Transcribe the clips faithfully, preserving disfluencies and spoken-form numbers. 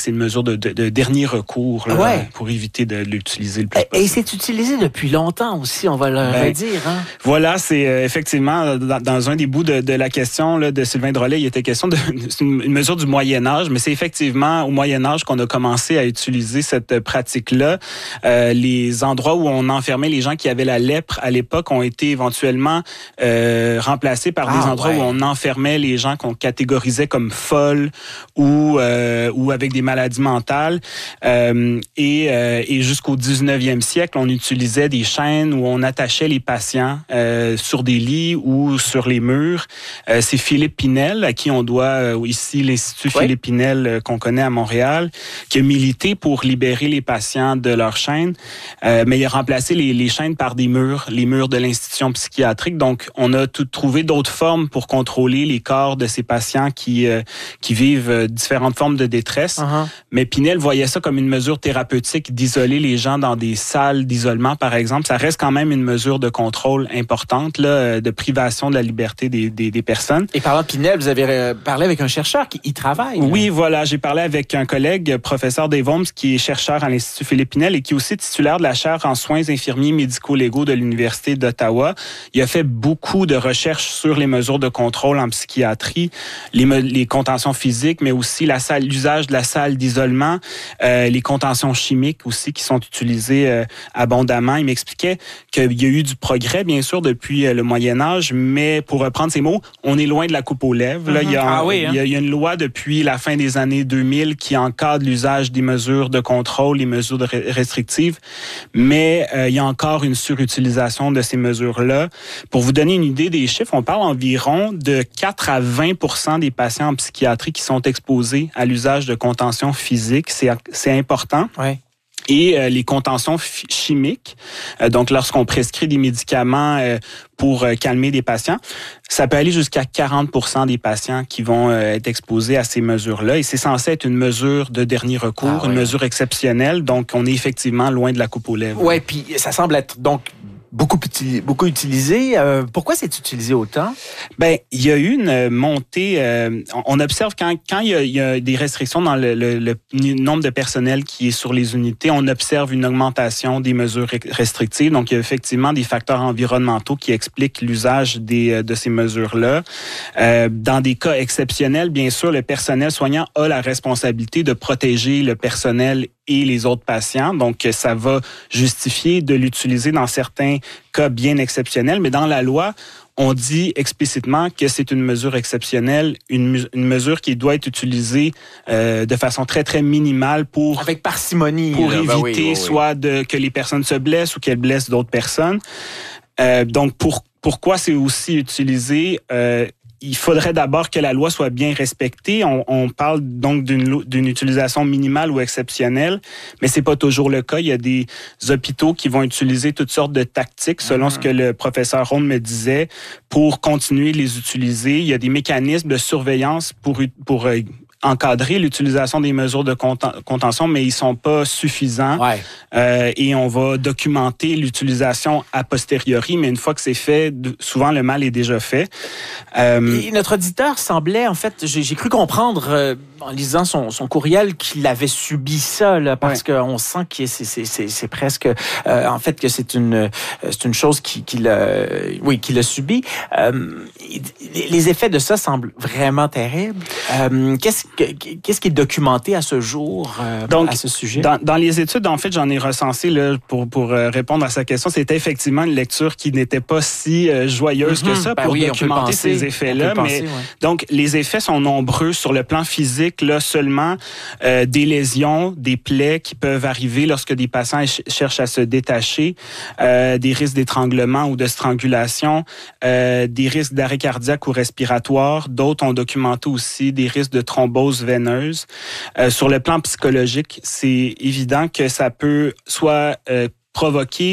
c'est une mesure de, de, de dernier recours là, ouais. pour éviter de l'utiliser le plus et, possible. Et c'est utilisé depuis longtemps aussi, on va le ben, redire. Hein? Voilà, c'est euh, effectivement, dans, dans un des bouts de, de la question là, de Sylvain Drolet, il était question de une, une mesure du Moyen-Âge, mais c'est effectivement au Moyen-Âge qu'on a commencé à utiliser cette pratique-là. Euh, les endroits où on enfermait les gens qui avaient la lèpre à l'époque ont été éventuellement euh, remplacés par ah, des endroits ouais. où on enfermait les gens qu'on catégorisait comme folles ou, euh, ou avec des maladies mentales. Euh, et, euh, et jusqu'au dix-neuvième siècle, on utilisait des chaînes où on attachait les patients euh, sur des lits ou sur les murs. Euh, c'est Philippe Pinel, à qui on doit euh, ici l'Institut oui. Philippe Pinel euh, qu'on connaît à Montréal, qui a milité pour libérer les patients de leurs chaînes, euh, mais il a remplacé les, les chaînes par des murs, les murs de l'institution psychiatrique. Donc, on a tout trouvé d'autres formes pour contrôler les corps de ces patients qui euh, qui vivent euh, différentes formes de détresse. Uh-huh. Mais Pinel voyait ça comme une mesure thérapeutique d'isoler les gens dans des salles d'isolement, par exemple. Ça reste quand même une mesure de contrôle importante, là, de privation de la liberté des, des, des personnes. Et parlant de Pinel, vous avez parlé avec un chercheur qui y travaille. Là. Oui, voilà. J'ai parlé avec un collègue, professeur Dave Holmes, qui est chercheur à l'Institut Philippe Pinel et qui est aussi titulaire de la chaire en soins infirmiers médico-légaux de l'Université d'Ottawa. Il a fait beaucoup de recherches sur les mesures de contrôle en psychiatrie, les, me- les contentions physiques, mais aussi la salle, l'usage de la salle d'isolement, euh, les contentions chimiques aussi qui sont utilisées euh, abondamment. Il m'expliquait qu'il y a eu du progrès, bien sûr, depuis euh, le Moyen-Âge, mais pour reprendre ses mots, on est loin de la coupe aux lèvres. Là, mm-hmm. il, y a, ah oui, hein? il, y a, il y a une loi depuis la fin des années deux mille qui encadre l'usage des mesures de contrôle, les mesures de re- restrictives, mais euh, il y a encore une surutilisation de ces mesures-là. Pour vous donner une idée des chiffres, on parle environ de quatre à vingt pour cent des patients en psychiatrie qui sont exposés à l'usage de contention physique. C'est, c'est important. Ouais. Et euh, les contentions f- chimiques, euh, donc lorsqu'on prescrit des médicaments euh, pour euh, calmer des patients, ça peut aller jusqu'à quarante pour cent des patients qui vont euh, être exposés à ces mesures-là. Et c'est censé être une mesure de dernier recours, ah, ouais. une mesure exceptionnelle. Donc, on est effectivement loin de la coupe aux lèvres. Oui, puis ça semble être donc beaucoup, beaucoup utilisé. Euh, pourquoi c'est utilisé autant? Ben, il y a eu une montée. Euh, on observe quand quand il y a, il y a des restrictions dans le, le, le nombre de personnel qui est sur les unités, on observe une augmentation des mesures restrictives. Donc, il y a effectivement des facteurs environnementaux qui expliquent l'usage des de ces mesures-là. Euh, dans des cas exceptionnels, bien sûr, le personnel soignant a la responsabilité de protéger le personnel et les autres patients. Donc, ça va justifier de l'utiliser dans certains cas bien exceptionnels. Mais dans la loi, on dit explicitement que c'est une mesure exceptionnelle, une, une mesure qui doit être utilisée euh, de façon très, très minimale pour... Avec parcimonie. Pour là, éviter ben oui, oui, oui. soit de, que les personnes se blessent ou qu'elles blessent d'autres personnes. Euh, donc, pour, pourquoi c'est aussi utilisé... Euh, il faudrait d'abord que la loi soit bien respectée. On, on parle donc d'une, d'une utilisation minimale ou exceptionnelle, mais c'est pas toujours le cas. Il y a des hôpitaux qui vont utiliser toutes sortes de tactiques, selon mmh. ce que le professeur Ronde me disait, pour continuer de les utiliser. Il y a des mécanismes de surveillance pour, pour euh, encadrer l'utilisation des mesures de contention, mais ils sont pas suffisants. Ouais. Euh, et on va documenter l'utilisation a posteriori, mais une fois que c'est fait, souvent le mal est déjà fait. Euh, et notre auditeur semblait, en fait, j'ai, j'ai cru comprendre euh, en lisant son, son courriel qu'il avait subi ça, là, parce ouais. qu'on sent que c'est, c'est, c'est, c'est presque, euh, en fait, que c'est une, c'est une chose qui, qu'il a, oui, qu'il a subi. Euh, les effets de ça semblent vraiment terribles. Euh, qu'est-ce Qu'est-ce qui est documenté à ce jour euh, Donc, à ce sujet? Dans, dans les études, en fait, j'en ai recensé là, pour, pour euh, répondre à sa question. C'était effectivement une lecture qui n'était pas si euh, joyeuse mm-hmm. que ça ben pour oui, documenter penser, ces effets-là. Penser, mais ouais. Donc, les effets sont nombreux sur le plan physique. Là, seulement euh, des lésions, des plaies qui peuvent arriver lorsque des patients ch- cherchent à se détacher, euh, des risques d'étranglement ou de strangulation, euh, des risques d'arrêt cardiaque ou respiratoire. D'autres ont documenté aussi des risques de thrombose veineuse. Euh, sur le plan psychologique, c'est évident que ça peut soit euh, provoquer ou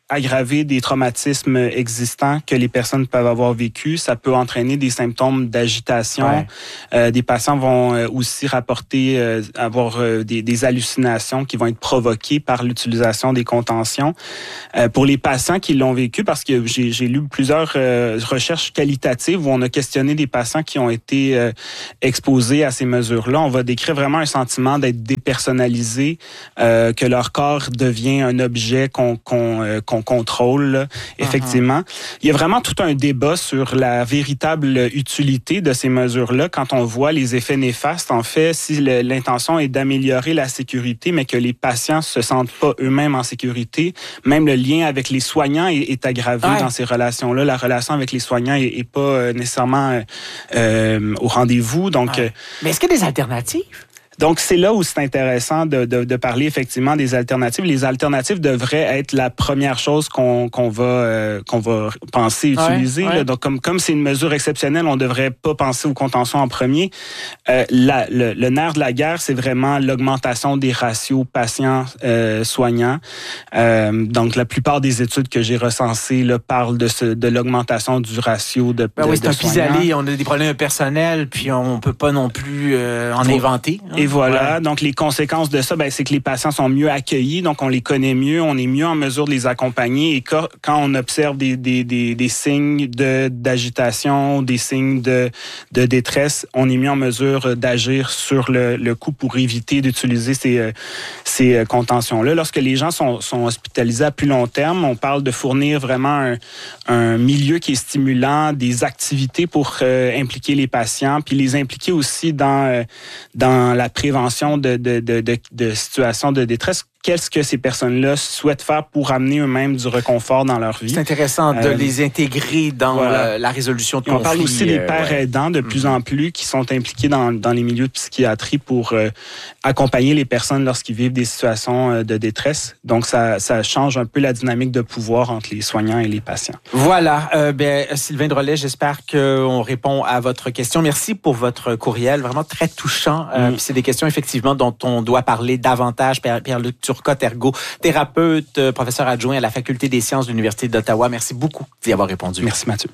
aggraver des traumatismes existants que les personnes peuvent avoir vécu. Ça peut entraîner des symptômes d'agitation. Ouais. Euh, des patients vont euh, aussi rapporter euh, avoir euh, des, des hallucinations qui vont être provoquées par l'utilisation des contentions. Euh, pour les patients qui l'ont vécu, parce que j'ai, j'ai lu plusieurs euh, recherches qualitatives où on a questionné des patients qui ont été euh, exposés à ces mesures-là, on va décrire vraiment un sentiment d'être dépersonnalisé, euh, que leur corps devient un objet qu'on, qu'on, euh, qu'on contrôle, là, effectivement. Uh-huh. Il y a vraiment tout un débat sur la véritable utilité de ces mesures-là quand on voit les effets néfastes. En fait, si le, l'intention est d'améliorer la sécurité, mais que les patients se sentent pas eux-mêmes en sécurité, même le lien avec les soignants est, est aggravé ouais. dans ces relations-là. La relation avec les soignants est, est pas nécessairement euh, au rendez-vous. Donc, ouais. Mais est-ce qu'il y a des alternatives? Donc, c'est là où c'est intéressant de, de, de parler effectivement des alternatives. Les alternatives devraient être la première chose qu'on, qu'on, va, euh, qu'on va penser utiliser. Ouais, ouais. Là. Donc, comme, comme c'est une mesure exceptionnelle, on ne devrait pas penser aux contentions en premier. Euh, la, le, le nerf de la guerre, c'est vraiment l'augmentation des ratios patients-soignants. Euh, euh, donc, la plupart des études que j'ai recensées là, parlent de, ce, de l'augmentation du ratio de, ben de, oui, c'est de un soignants. pis-aller. On a des problèmes personnels, puis on ne peut pas non plus euh, en Faut, inventer. Hein? Et voilà. Ouais. Donc, les conséquences de ça, ben, c'est que les patients sont mieux accueillis, donc on les connaît mieux, on est mieux en mesure de les accompagner. Et quand, quand on observe des, des, des, des signes de, d'agitation, des signes de, de détresse, on est mieux en mesure d'agir sur le, le coup pour éviter d'utiliser ces, ces contentions-là. Lorsque les gens sont, sont hospitalisés à plus long terme, on parle de fournir vraiment un, un milieu qui est stimulant, des activités pour euh, impliquer les patients, puis les impliquer aussi dans, euh, dans la prévention de, de, de, de, de situations de détresse. Qu'est-ce que ces personnes-là souhaitent faire pour amener eux-mêmes du réconfort dans leur vie? C'est intéressant de euh, les intégrer dans voilà. la, la résolution de conflits. On parle aussi euh, des pères ouais. aidants de plus mm-hmm. en plus qui sont impliqués dans, dans les milieux de psychiatrie pour euh, accompagner les personnes lorsqu'ils vivent des situations euh, de détresse. Donc, ça, ça change un peu la dynamique de pouvoir entre les soignants et les patients. Voilà. Euh, ben, Sylvain Drolet, j'espère qu'on répond à votre question. Merci pour votre courriel, vraiment très touchant. Euh, mm. C'est des questions, effectivement, dont on doit parler davantage. Pierre-Luc Turcotte, ergothérapeute, professeur adjoint à la Faculté des sciences de l'Université d'Ottawa. Merci beaucoup d'y avoir répondu. Merci Mathieu.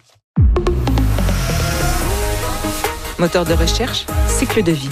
Moteur de recherche, cycle de vie.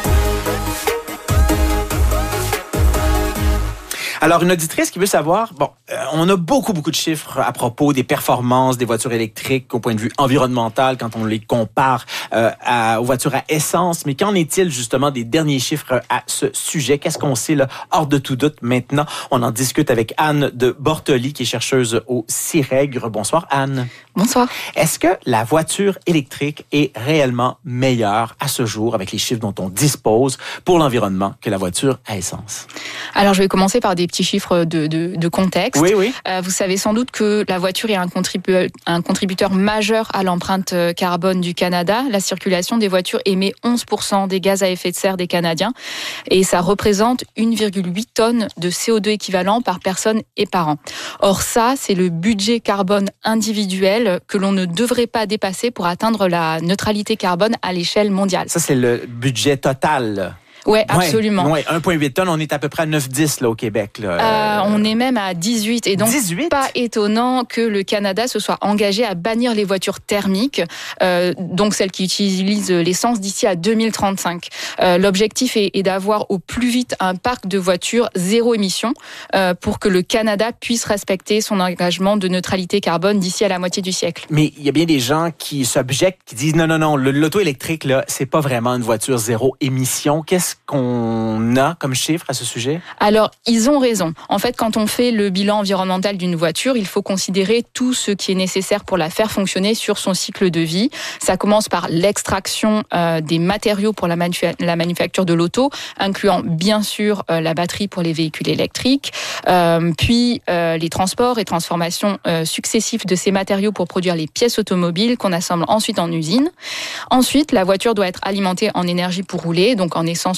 Alors, une auditrice qui veut savoir, bon, euh, on a beaucoup, beaucoup de chiffres à propos des performances des voitures électriques au point de vue environnemental quand on les compare euh, à, aux voitures à essence. Mais qu'en est-il justement des derniers chiffres à ce sujet? Qu'est-ce qu'on sait là, hors de tout doute maintenant? On en discute avec Anne de Bortoli, qui est chercheuse au CIREGR. Bonsoir, Anne. Bonsoir. Est-ce que la voiture électrique est réellement meilleure à ce jour, avec les chiffres dont on dispose, pour l'environnement que la voiture à essence? Alors, je vais commencer par des petits chiffres de, de, de contexte. Oui, oui. Euh, vous savez sans doute que la voiture est un, contribu- un contributeur majeur à l'empreinte carbone du Canada. La circulation des voitures émet onze pour cent des gaz à effet de serre des Canadiens et ça représente une virgule huit tonnes de C O deux équivalent par personne et par an. Or, ça, c'est le budget carbone individuel que l'on ne devrait pas dépasser pour atteindre la neutralité carbone à l'échelle mondiale. Ça, c'est le budget total. Oui, absolument. Ouais, un virgule huit tonnes, on est à peu près à neuf dix là, au Québec. Là. Euh, on est même à dix-huit. Et donc, dix-huit? Pas étonnant que le Canada se soit engagé à bannir les voitures thermiques, euh, donc celles qui utilisent l'essence, d'ici à deux mille trente-cinq. Euh, l'objectif est, est d'avoir au plus vite un parc de voitures zéro émission euh, pour que le Canada puisse respecter son engagement de neutralité carbone d'ici à la moitié du siècle. Mais il y a bien des gens qui s'objectent, qui disent non, non, non, l'auto électrique, là, c'est pas vraiment une voiture zéro émission. Qu'est-ce qu'on a comme chiffre à ce sujet? Alors, ils ont raison. En fait, quand on fait le bilan environnemental d'une voiture, il faut considérer tout ce qui est nécessaire pour la faire fonctionner sur son cycle de vie. Ça commence par l'extraction euh, des matériaux pour la, manufa- la manufacture de l'auto, incluant bien sûr euh, la batterie pour les véhicules électriques, euh, puis euh, les transports et transformations euh, successifs de ces matériaux pour produire les pièces automobiles qu'on assemble ensuite en usine. Ensuite, la voiture doit être alimentée en énergie pour rouler, donc en essence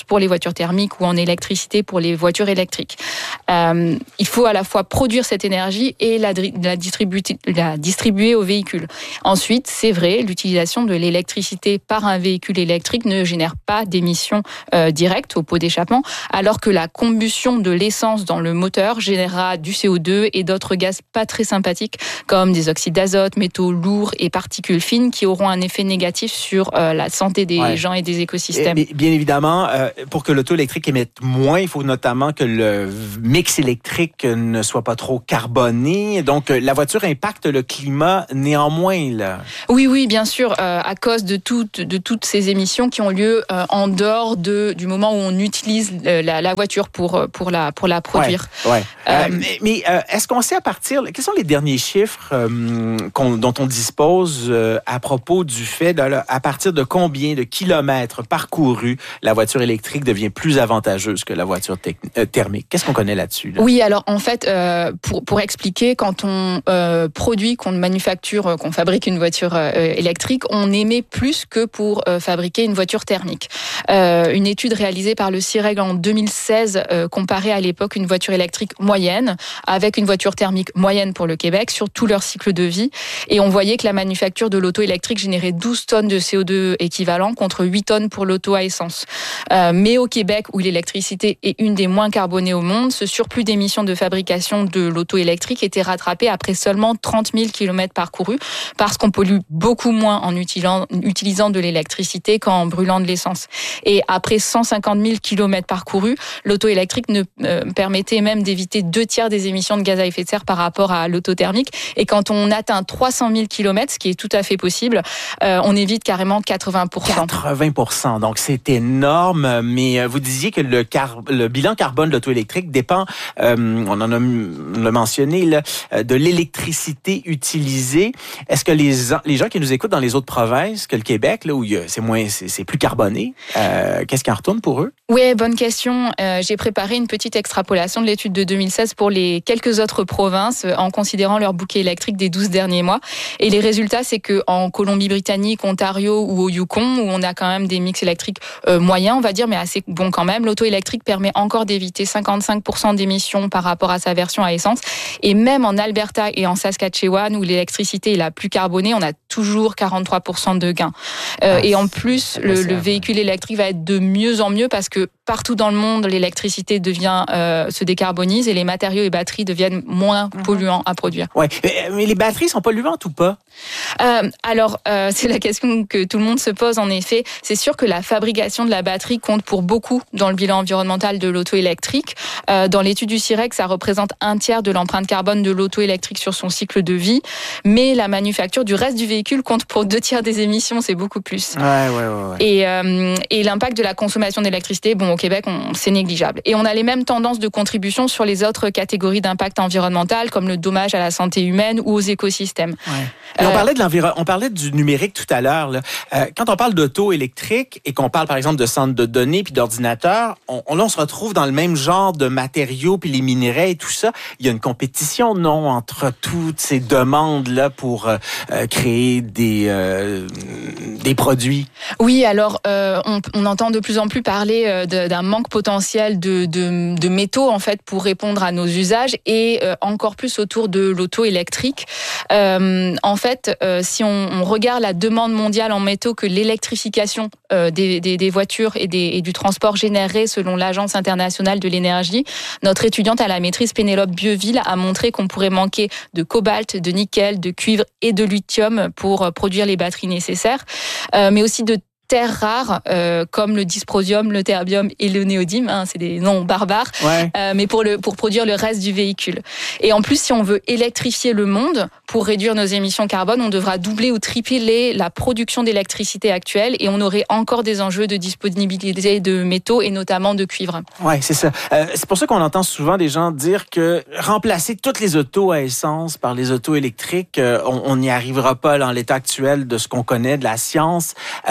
pour les voitures thermiques ou en électricité pour les voitures électriques. Euh, il faut à la fois produire cette énergie et la, la, distribuer, la distribuer aux véhicules. Ensuite, c'est vrai, l'utilisation de l'électricité par un véhicule électrique ne génère pas d'émissions euh, directes au pot d'échappement, alors que la combustion de l'essence dans le moteur générera du C O deux et d'autres gaz pas très sympathiques, comme des oxydes d'azote, métaux lourds et particules fines qui auront un effet négatif sur euh, la santé des ouais. gens et des écosystèmes. Et, bien évidemment, euh, pour que l'auto électrique émette moins, il faut notamment que le mix électrique ne soit pas trop carboné. Donc, la voiture impacte le climat néanmoins, là. Oui, oui, bien sûr, euh, à cause de toutes, de toutes ces émissions qui ont lieu euh, en dehors de, du moment où on utilise euh, la, la voiture pour, pour, la, pour la produire. Ouais, ouais. Euh, euh, mais mais euh, est-ce qu'on sait à partir... Quels sont les derniers chiffres euh, qu'on, dont on dispose euh, à propos du fait, de, là, à partir de combien de kilomètres parcourus la voiture électrique devient plus avantageuse que la voiture tec- euh, thermique? Qu'est-ce qu'on connaît là-dessus? Là? Oui, alors en fait, euh, pour, pour expliquer, quand on euh, produit, qu'on manufacture, qu'on fabrique une voiture euh, électrique, on émet plus que pour euh, fabriquer une voiture thermique. Euh, une étude réalisée par le C I R E G en deux mille seize euh, comparait à l'époque une voiture électrique moyenne avec une voiture thermique moyenne pour le Québec sur tout leur cycle de vie. Et on voyait que la manufacture de l'auto électrique générait douze tonnes de C O deux équivalent contre huit tonnes pour l'auto à essence. Euh, mais au Québec, où l'électricité est une des moins carbonées au monde, ce surplus d'émissions de fabrication de l'auto électrique était rattrapé après seulement trente mille kilomètres parcourus parce qu'on pollue beaucoup moins en utilisant, utilisant de l'électricité qu'en brûlant de l'essence. Et après cent cinquante mille kilomètres parcourus, l'auto électrique ne euh, permettait même d'éviter deux tiers des émissions de gaz à effet de serre par rapport à l'auto thermique. Et quand on atteint trois cent mille kilomètres, ce qui est tout à fait possible, euh, on évite carrément quatre-vingts pour cent. quatre-vingts pour cent, donc c'est énorme. Mais vous disiez que le, car- le bilan carbone de l'auto électrique dépend, euh, on en a on l'a mentionné, là, de l'électricité utilisée. Est-ce que les, les gens qui nous écoutent dans les autres provinces que le Québec, là où il y a, c'est moins, c'est, c'est plus carboné, euh, qu'est-ce qui en retourne pour eux? Oui, bonne question. Euh, j'ai préparé une petite extrapolation de l'étude de deux mille seize pour les quelques autres provinces euh, en considérant leur bouquet électrique des douze derniers mois. Et les résultats, c'est que en Colombie-Britannique, Ontario ou au Yukon, où on a quand même des mix électriques euh, moyens, on va dire, mais assez bons quand même, l'auto électrique permet encore d'éviter cinquante-cinq pour cent d'émissions par rapport à sa version à essence. Et même en Alberta et en Saskatchewan, où l'électricité est la plus carbonée, on a toujours quarante-trois pour cent de gains. Euh, ah, et en plus, le, le véhicule électrique va être de mieux en mieux parce que partout dans le monde, l'électricité devient euh, se décarbonise et les matériaux et batteries deviennent moins mm-hmm. polluants à produire. Ouais, mais les batteries sont polluantes ou pas? Euh, alors, euh, c'est la question que tout le monde se pose en effet. C'est sûr que la fabrication de la batterie compte pour beaucoup dans le bilan environnemental de l'auto électrique. Euh, dans l'étude du C I R E G, ça représente un tiers de l'empreinte carbone de l'auto électrique sur son cycle de vie, mais la manufacture du reste du véhicule compte pour deux tiers des émissions, c'est beaucoup plus. Ouais, ouais, ouais. ouais. Et, euh, et l'impact de la consommation d'électricité, bon, au Québec, on, c'est négligeable. Et on a les mêmes tendances de contribution sur les autres catégories d'impact environnemental, comme le dommage à la santé humaine ou aux écosystèmes. Ouais. Euh, on parlait de l'environ, on parlait du numérique tout à l'heure. Là. Euh, quand on parle d'auto électrique et qu'on parle, par exemple, de centres de données puis d'ordinateurs, on, on, là, on se retrouve dans le même genre de matériaux puis les minerais et tout ça. Il y a une compétition, non, entre toutes ces demandes-là pour euh, créer des, euh, des produits? Oui, alors, euh, on, on entend de plus en plus parler de, d'un manque potentiel de, de, de métaux, en fait, pour répondre à nos usages et euh, encore plus autour de l'auto électrique. Euh, en fait, euh, si on, on regarde la demande mondiale en métaux que l'électrification euh, des, des, des voitures et, des, et du transport générerait selon l'Agence internationale de l'énergie, notre étudiante à la maîtrise Pénélope Bieville a montré qu'on pourrait manquer de cobalt, de nickel, de cuivre et de lithium pour produire les batteries nécessaires, euh, mais aussi de terres rares euh, comme le dysprosium, le terbium et le néodyme, hein, c'est des noms barbares, ouais. euh, mais pour le pour produire le reste du véhicule. Et en plus, si on veut électrifier le monde pour réduire nos émissions carbone, on devra doubler ou tripler la production d'électricité actuelle et on aurait encore des enjeux de disponibilité de métaux et notamment de cuivre. Ouais, c'est ça. Euh, c'est pour ça qu'on entend souvent des gens dire que remplacer toutes les autos à essence par les autos électriques, euh, on n'y arrivera pas dans l'état actuel de ce qu'on connaît de la science. Euh, ce sont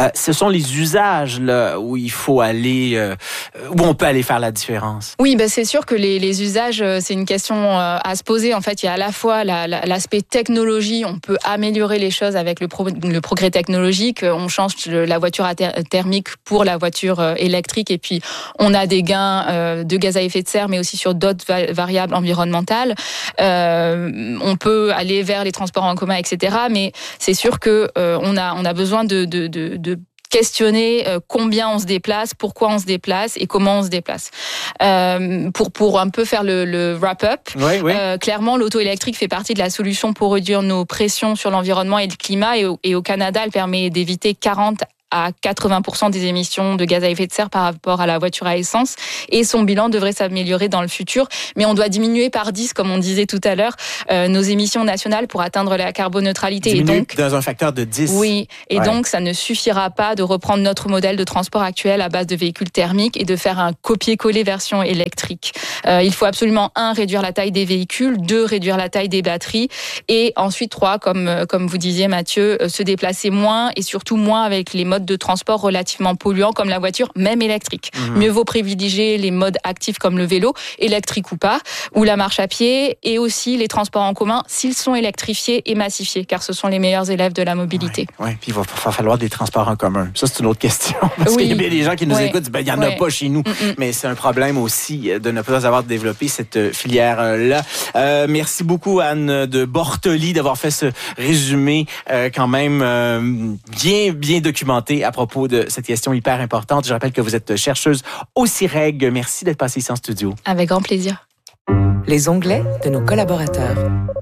sont les usages là, où il faut aller, euh, où on peut aller faire la différence? Oui, ben c'est sûr que les, les usages, c'est une question à se poser. En fait, il y a à la fois la, la, l'aspect technologie. On peut améliorer les choses avec le, pro, le progrès technologique. On change la voiture thermique pour la voiture électrique et puis on a des gains de gaz à effet de serre, mais aussi sur d'autres variables environnementales. Euh, on peut aller vers les transports en commun, et cetera. Mais c'est sûr que euh, on a on a besoin de de de, de questionner combien on se déplace, pourquoi on se déplace et comment on se déplace. Euh, pour pour un peu faire le, le wrap-up, oui, oui. Euh, clairement, l'auto électrique fait partie de la solution pour réduire nos pressions sur l'environnement et le climat. Et au, et au Canada, elle permet d'éviter quarante à quatre-vingts pour cent des émissions de gaz à effet de serre par rapport à la voiture à essence. Et son bilan devrait s'améliorer dans le futur. Mais on doit diminuer par dix, comme on disait tout à l'heure, euh, nos émissions nationales pour atteindre la carboneutralité. Diminuer et donc, dans un facteur de dix. Oui. Et ouais. donc, ça ne suffira pas de reprendre notre modèle de transport actuel à base de véhicules thermiques et de faire un copier-coller version électrique. Euh, il faut absolument, un, réduire la taille des véhicules, deux, réduire la taille des batteries et ensuite, trois, comme, comme vous disiez, Mathieu, se déplacer moins et surtout moins avec les modes de transport relativement polluants comme la voiture, même électrique. Mmh. Mieux vaut privilégier les modes actifs comme le vélo, électrique ou pas, ou la marche à pied, et aussi les transports en commun s'ils sont électrifiés et massifiés, car ce sont les meilleurs élèves de la mobilité. Oui, ouais. Puis il va falloir des transports en commun. Ça, c'est une autre question. Parce oui. qu'il y a bien des gens qui nous ouais. écoutent, ben, il n'y en ouais. a pas chez nous. Mm-mm. Mais c'est un problème aussi de ne pas avoir développé cette filière-là. Euh, merci beaucoup, Anne de Bortoli, d'avoir fait ce résumé euh, quand même euh, bien, bien documenté à propos de cette question hyper importante. Je rappelle que vous êtes chercheuse au C I R E G. Merci d'être passée ici en studio. Avec grand plaisir. Les onglets de nos collaborateurs.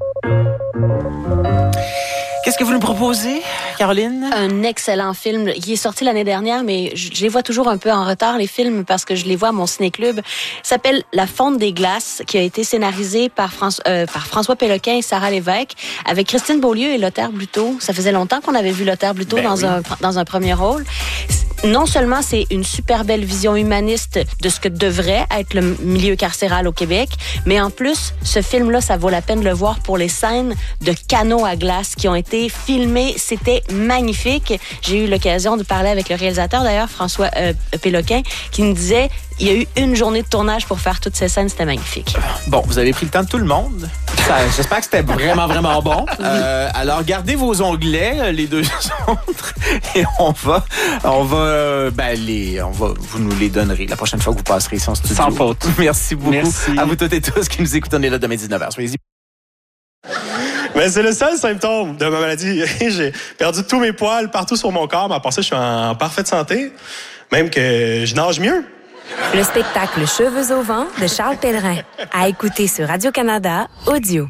Qu'est-ce que vous nous proposez, Caroline? Un excellent film. Il est sorti l'année dernière, mais je, je les vois toujours un peu en retard, les films, parce que je les vois à mon ciné-club. Il s'appelle La Fonte des glaces, qui a été scénarisé par, France, euh, par François Péloquin et Sarah Lévesque, avec Christine Beaulieu et Lothar Bluteau. Ça faisait longtemps qu'on avait vu Lothar Bluteau ben dans, oui. un, dans un premier rôle. Non seulement c'est une super belle vision humaniste de ce que devrait être le milieu carcéral au Québec, mais en plus, ce film-là, ça vaut la peine de le voir pour les scènes de canaux à glace qui ont été filmées. C'était magnifique. J'ai eu l'occasion de parler avec le réalisateur, d'ailleurs, François euh, Péloquin, qui me disait, il y a eu une journée de tournage pour faire toutes ces scènes. C'était magnifique. Bon, vous avez pris le temps de tout le monde. Ça, j'espère que c'était vraiment, vraiment bon. Euh, alors, gardez vos onglets, les deux autres, et on va, on va, euh, ben, les, on va, vous nous les donnerez la prochaine fois que vous passerez ici en studio. Sans faute. Merci beaucoup. Merci. À vous toutes et tous qui nous écoutent. On est là demain dix-neuf heures. Soyez-y. Mais c'est le seul symptôme de ma maladie. J'ai perdu tous mes poils partout sur mon corps, mais à part ça, je suis en parfaite santé. Même que je nage mieux. Le spectacle Cheveux au vent de Charles Pellerin. À écouter sur Radio-Canada Audio.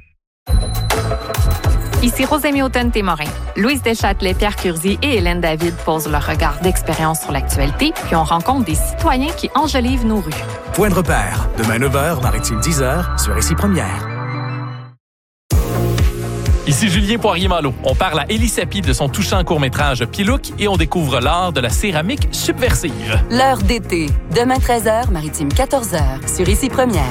Ici Rosemie Automne-Témorin. Louise Deschâtelet, Pierre Curzi et Hélène David posent leur regard d'expérience sur l'actualité, puis on rencontre des citoyens qui enjolivent nos rues. Point de repère, demain neuf heures, Maritime dix heures, sur Ici Première. Ici Julien Poirier-Malo. On parle à Élie Sapi de son touchant court-métrage Pilouk et on découvre l'art de la céramique subversive. L'heure d'été. Demain treize heures, Maritime quatorze heures, sur Ici Première.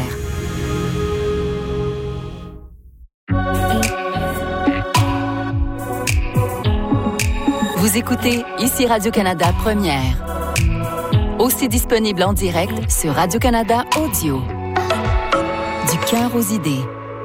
Vous écoutez Ici Radio-Canada Première. Aussi disponible en direct sur Radio-Canada Audio. Du cœur aux idées.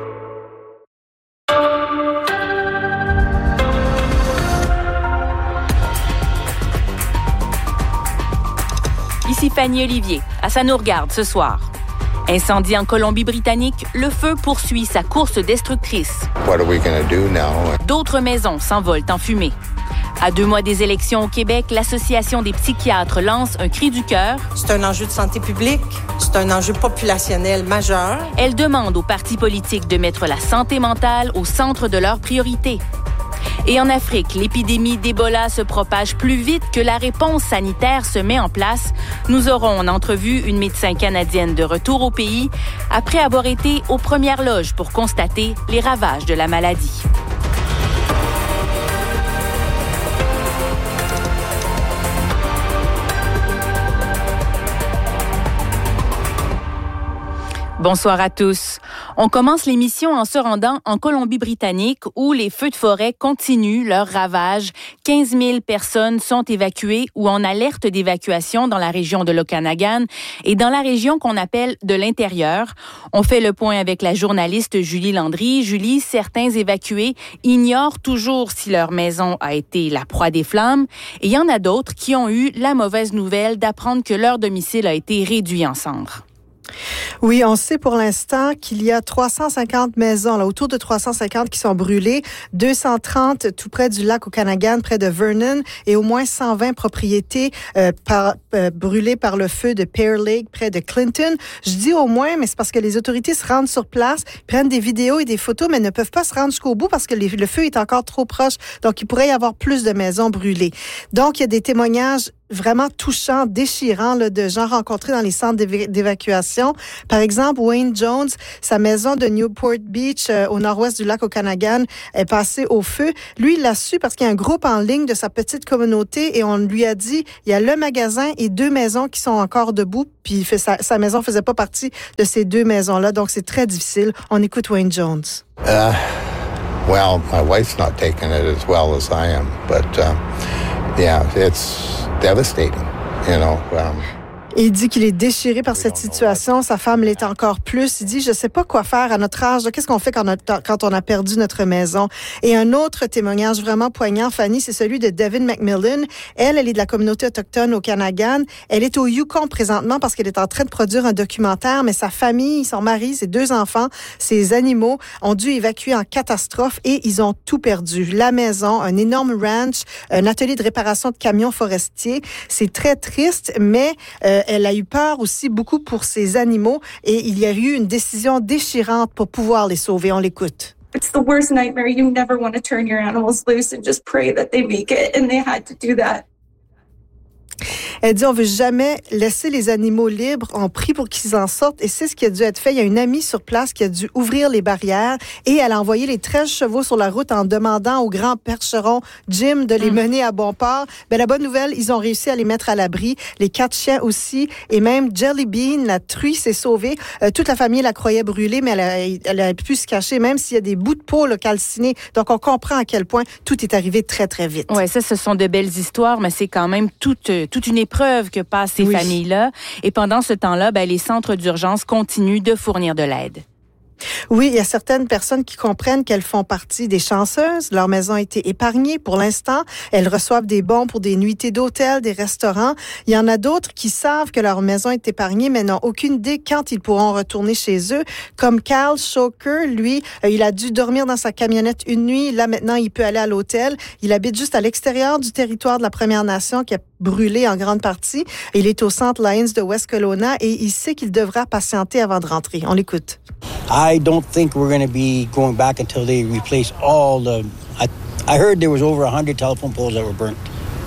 Ici Fanny Olivier. À Ça nous regarde ce soir. Incendie en Colombie-Britannique, le feu poursuit sa course destructrice. What are we gonna do now? D'autres maisons s'envolent en fumée. À deux mois des élections au Québec, l'Association des psychiatres lance un cri du cœur. C'est un enjeu de santé publique, c'est un enjeu populationnel majeur. Elle demande aux partis politiques de mettre la santé mentale au centre de leurs priorités. Et en Afrique, l'épidémie d'Ebola se propage plus vite que la réponse sanitaire se met en place. Nous aurons en entrevue une médecin canadienne de retour au pays après avoir été aux premières loges pour constater les ravages de la maladie. Bonsoir à tous. On commence l'émission en se rendant en Colombie-Britannique où les feux de forêt continuent leur ravage. quinze mille personnes sont évacuées ou en alerte d'évacuation dans la région de l'Okanagan et dans la région qu'on appelle de l'intérieur. On fait le point avec la journaliste Julie Landry. Julie, certains évacués ignorent toujours si leur maison a été la proie des flammes et il y en a d'autres qui ont eu la mauvaise nouvelle d'apprendre que leur domicile a été réduit en cendres. Oui, on sait pour l'instant qu'il y a trois cent cinquante maisons, là, autour de trois cent cinquante qui sont brûlées, deux cent trente tout près du lac Okanagan, près de Vernon, et au moins cent vingt propriétés euh, par, euh, brûlées par le feu de Pear Lake, près de Clinton. Je dis au moins, mais c'est parce que les autorités se rendent sur place, prennent des vidéos et des photos, mais ne peuvent pas se rendre jusqu'au bout parce que les, le feu est encore trop proche. Donc, il pourrait y avoir plus de maisons brûlées. Donc, il y a des témoignages vraiment touchants, déchirants là, de gens rencontrés dans les centres d'év- d'évacuation. Par exemple, Wayne Jones, sa maison de Newport Beach, euh, au nord-ouest du lac Okanagan, est passée au feu. Lui, il l'a su parce qu'il y a un groupe en ligne de sa petite communauté et on lui a dit, il y a le magasin et deux maisons qui sont encore debout, puis il fait, sa, sa maison faisait pas partie de ces deux maisons-là, donc c'est très difficile. On écoute Wayne Jones. Uh, well, my wife's not taking it as well as I am, but uh, yeah, it's devastating, you know. Um, Et il dit qu'il est déchiré par cette situation. Sa femme l'est encore plus. Il dit, je sais pas quoi faire à notre âge. Qu'est-ce qu'on fait quand on a, quand on a perdu notre maison? Et un autre témoignage vraiment poignant, Fanny, c'est celui de Devin McMillan. Elle, elle est de la communauté autochtone au Okanagan. Elle est au Yukon présentement parce qu'elle est en train de produire un documentaire, mais sa famille, son mari, ses deux enfants, ses animaux ont dû évacuer en catastrophe et ils ont tout perdu. La maison, un énorme ranch, un atelier de réparation de camions forestiers. C'est très triste, mais euh, elle a eu peur aussi beaucoup pour ses animaux et il y a eu une décision déchirante pour pouvoir les sauver. On l'écoute. It's the worst nightmare. You never want to turn your animals loose and just pray that they make it, and they had to do that. Elle dit, on veut jamais laisser les animaux libres. On prie pour qu'ils en sortent. Et c'est ce qui a dû être fait. Il y a une amie sur place qui a dû ouvrir les barrières et elle a envoyé les treize chevaux sur la route en demandant au grand percheron Jim de les mmh. mener à bon port. Ben, la bonne nouvelle, ils ont réussi à les mettre à l'abri. Les quatre chiens aussi. Et même Jelly Bean, la truie, s'est sauvée. Euh, toute la famille la croyait brûlée, mais elle a, elle a pu se cacher, même s'il y a des bouts de peau là, calcinés. Donc, on comprend à quel point tout est arrivé très, très vite. Oui, ça, ce sont de belles histoires, mais c'est quand même toute, toute une épreuve que passent ces oui. familles-là. Et pendant ce temps-là, ben, les centres d'urgence continuent de fournir de l'aide. Oui, il y a certaines personnes qui comprennent qu'elles font partie des chanceuses. Leur maison a été épargnée pour l'instant. Elles reçoivent des bons pour des nuitées d'hôtel, des restaurants. Il y en a d'autres qui savent que leur maison est épargnée, mais n'ont aucune idée quand ils pourront retourner chez eux. Comme Cal Shoker, lui, euh, il a dû dormir dans sa camionnette une nuit. Là, maintenant, il peut aller à l'hôtel. Il habite juste à l'extérieur du territoire de la Première Nation qui a brûlé en grande partie. Il est au centre Lions de West Kelowna et il sait qu'il devra patienter avant de rentrer. On l'écoute. I don't think we're going to be going back until they replace all the... I, I heard there was over one hundred telephone poles that were burnt.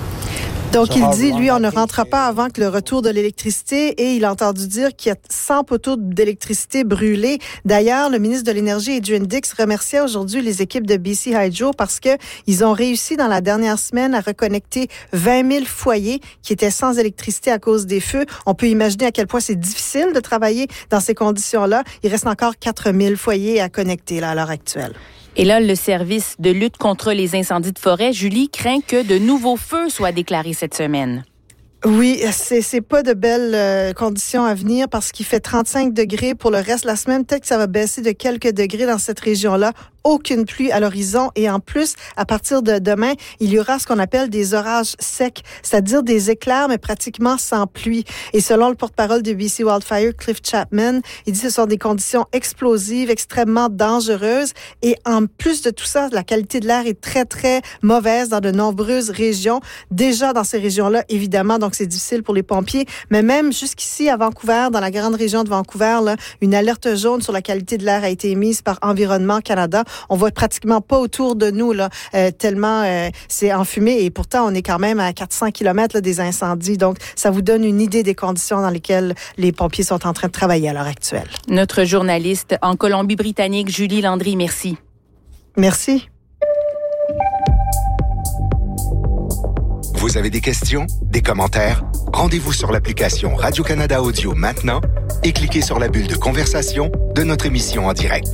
Donc, il dit, lui, on ne rentrera pas avant que le retour de l'électricité et il a entendu dire qu'il y a cent poteaux d'électricité brûlés. D'ailleurs, le ministre de l'Énergie, Adrian Dix, remerciait aujourd'hui les équipes de B C Hydro parce que ils ont réussi dans la dernière semaine à reconnecter vingt mille foyers qui étaient sans électricité à cause des feux. On peut imaginer à quel point c'est difficile de travailler dans ces conditions-là. Il reste encore quatre mille foyers à connecter là, à l'heure actuelle. Et là, le service de lutte contre les incendies de forêt, Julie, craint que de nouveaux feux soient déclarés cette semaine. Oui, c'est c'est pas de belles euh, conditions à venir parce qu'il fait trente-cinq degrés pour le reste de la semaine. Peut-être que ça va baisser de quelques degrés dans cette région-là. Aucune pluie à l'horizon et en plus, à partir de demain, il y aura ce qu'on appelle des orages secs, c'est-à-dire des éclairs, mais pratiquement sans pluie. Et selon le porte-parole de B C Wildfire, Cliff Chapman, il dit que ce sont des conditions explosives, extrêmement dangereuses. Et en plus de tout ça, la qualité de l'air est très, très mauvaise dans de nombreuses régions. Déjà dans ces régions-là, évidemment, donc c'est difficile pour les pompiers. Mais même jusqu'ici, à Vancouver, dans la grande région de Vancouver, là, une alerte jaune sur la qualité de l'air a été émise par Environnement Canada. On voit pratiquement pas autour de nous là, euh, tellement euh, c'est enfumé et pourtant on est quand même à quatre cents kilomètres là, des incendies. Donc ça vous donne une idée des conditions dans lesquelles les pompiers sont en train de travailler à l'heure actuelle. Notre journaliste en Colombie-Britannique, Julie Landry, merci. Merci. Vous Vous avez des questions, des commentaires? Rendez-vous sur l'application Radio-Canada Audio maintenant et cliquez sur la bulle de conversation de notre émission en direct.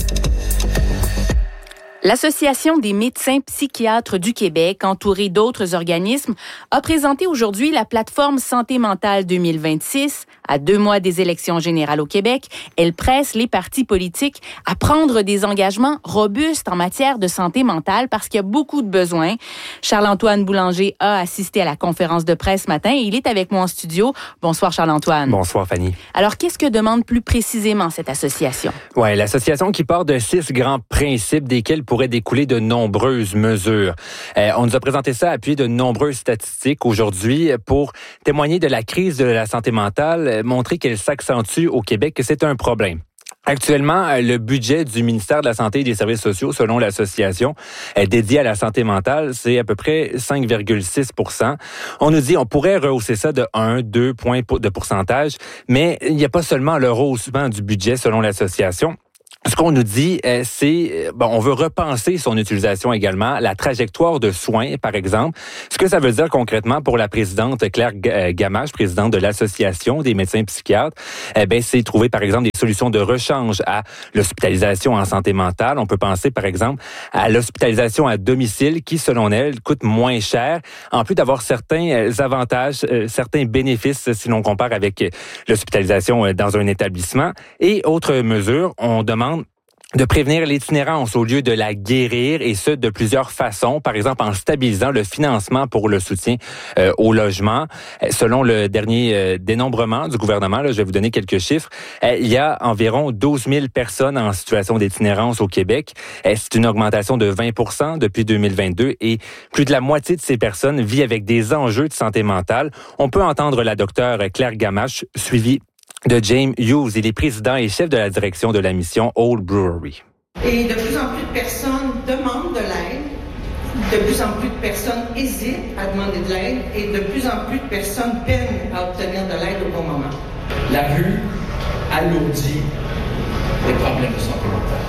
L'Association des médecins psychiatres du Québec, entourée d'autres organismes, a présenté aujourd'hui la plateforme Santé mentale deux mille vingt-six. À deux mois des élections générales au Québec, elle presse les partis politiques à prendre des engagements robustes en matière de santé mentale parce qu'il y a beaucoup de besoins. Charles-Antoine Boulanger a assisté à la conférence de presse ce matin et il est avec moi en studio. Bonsoir Charles-Antoine. Bonsoir Fanny. Alors, qu'est-ce que demande plus précisément cette association? Oui, l'association qui part de six grands principes desquels pourraient découler de nombreuses mesures. Euh, on nous a présenté ça appuyé de nombreuses statistiques aujourd'hui pour témoigner de la crise de la santé mentale, montrer qu'elle s'accentue au Québec, que c'est un problème. Actuellement, le budget du ministère de la Santé et des Services sociaux, selon l'association, est dédié à la santé mentale, c'est à peu près cinq virgule six pour cent. On nous dit on pourrait rehausser ça de un, deux points de pourcentage, mais il n'y a pas seulement le rehaussement du budget, selon l'association. Ce qu'on nous dit, c'est, bon, on veut repenser son utilisation également, la trajectoire de soins, par exemple. Ce que ça veut dire concrètement pour la présidente Claire Gamache, présidente de l'Association des médecins psychiatres, eh ben, c'est trouver, par exemple, des solutions de rechange à l'hospitalisation en santé mentale. On peut penser, par exemple, à l'hospitalisation à domicile qui, selon elle, coûte moins cher, en plus d'avoir certains avantages, certains bénéfices si l'on compare avec l'hospitalisation dans un établissement. Et autre mesure, on demande de prévenir l'itinérance au lieu de la guérir, et ce, de plusieurs façons. Par exemple, en stabilisant le financement pour le soutien euh, au logement. Selon le dernier euh, dénombrement du gouvernement, là, je vais vous donner quelques chiffres, euh, il y a environ douze mille personnes en situation d'itinérance au Québec. Euh, c'est une augmentation de vingt pour cent depuis deux mille vingt-deux, et plus de la moitié de ces personnes vit avec des enjeux de santé mentale. On peut entendre la docteure Claire Gamache, suivie de James Hughes. Il est président et chef de la direction de la mission Old Brewery. Et de plus en plus de personnes demandent de l'aide, de plus en plus de personnes hésitent à demander de l'aide et de plus en plus de personnes peinent à obtenir de l'aide au bon moment. La rue alourdit les problèmes de santé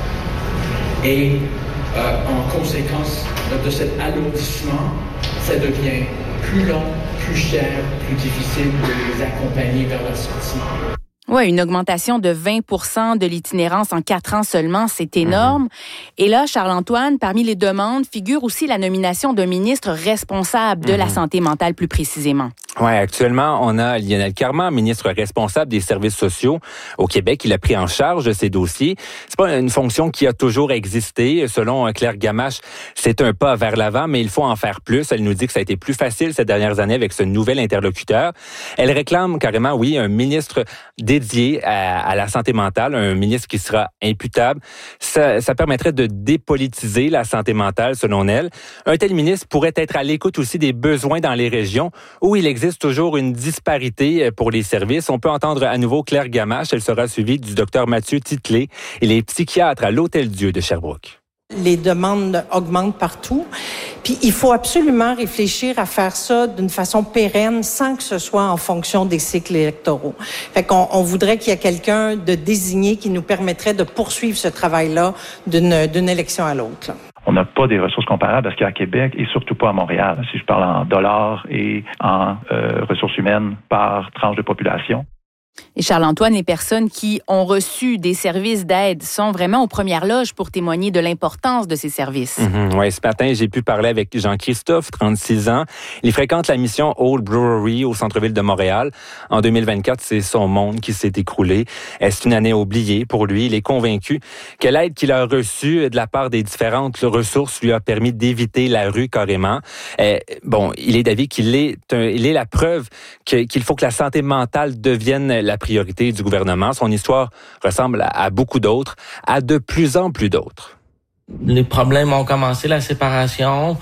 mentale. Et euh, en conséquence de cet alourdissement, ça devient plus long, plus cher, plus difficile de les accompagner vers la sortie. Oui, une augmentation de vingt pour cent de l'itinérance en quatre ans seulement, c'est énorme. Mmh. Et là, Charles-Antoine, parmi les demandes figure aussi la nomination d'un ministre responsable de mmh. la santé mentale plus précisément. Oui, actuellement, on a Lionel Carman, ministre responsable des services sociaux au Québec. Il a pris en charge ces dossiers. C'est pas une fonction qui a toujours existé. Selon Claire Gamache, c'est un pas vers l'avant, mais il faut en faire plus. Elle nous dit que ça a été plus facile ces dernières années avec ce nouvel interlocuteur. Elle réclame carrément, oui, un ministre dédié à, à la santé mentale, un ministre qui sera imputable. Ça, ça permettrait de dépolitiser la santé mentale, selon elle. Un tel ministre pourrait être à l'écoute aussi des besoins dans les régions où il existe toujours une disparité pour les services. On peut entendre à nouveau Claire Gamache. Elle sera suivie du docteur Mathieu Titley. Il est psychiatre à l'Hôtel-Dieu de Sherbrooke. Les demandes augmentent partout. Puis il faut absolument réfléchir à faire ça d'une façon pérenne sans que ce soit en fonction des cycles électoraux. Fait qu'on on voudrait qu'il y ait quelqu'un de désigné qui nous permettrait de poursuivre ce travail-là d'une, d'une élection à l'autre, là. On n'a pas des ressources comparables à ce qu'il y a à Québec et surtout pas à Montréal, si je parle en dollars et en euh, ressources humaines par tranche de population. Et Charles-Antoine, les personnes qui ont reçu des services d'aide sont vraiment aux premières loges pour témoigner de l'importance de ces services. Mm-hmm. Oui, ce matin, j'ai pu parler avec Jean-Christophe, trente-six ans. Il fréquente la mission Old Brewery au centre-ville de Montréal. En deux mille vingt-quatre, c'est son monde qui s'est écroulé. C'est une année oubliée pour lui. Il est convaincu que l'aide qu'il a reçue de la part des différentes ressources lui a permis d'éviter la rue carrément. Euh, bon, il est d'avis qu'il est, un, il est la preuve que, qu'il faut que la santé mentale devienne la priorité du gouvernement. Son histoire ressemble à, à beaucoup d'autres, à de plus en plus d'autres. Les problèmes ont commencé, la séparation.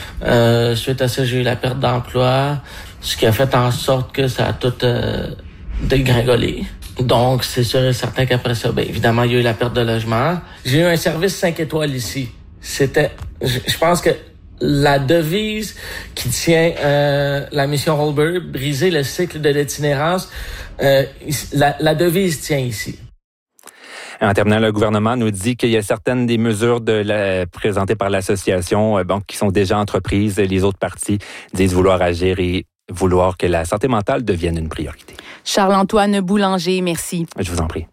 Euh, suite à ça, j'ai eu la perte d'emploi, ce qui a fait en sorte que ça a tout euh, dégringolé. Donc, c'est sûr et certain qu'après ça, bien évidemment, il y a eu la perte de logement. J'ai eu un service cinq étoiles ici. C'était, je, je pense que la devise qui tient euh, la mission Holber, briser le cycle de l'itinérance, euh, la, la devise tient ici. En terminant, le gouvernement nous dit qu'il y a certaines des mesures de la, présentées par l'association euh, bon, qui sont déjà entreprises. Les autres partis disent vouloir agir et vouloir que la santé mentale devienne une priorité. Charles-Antoine Boulanger, merci. Je vous en prie.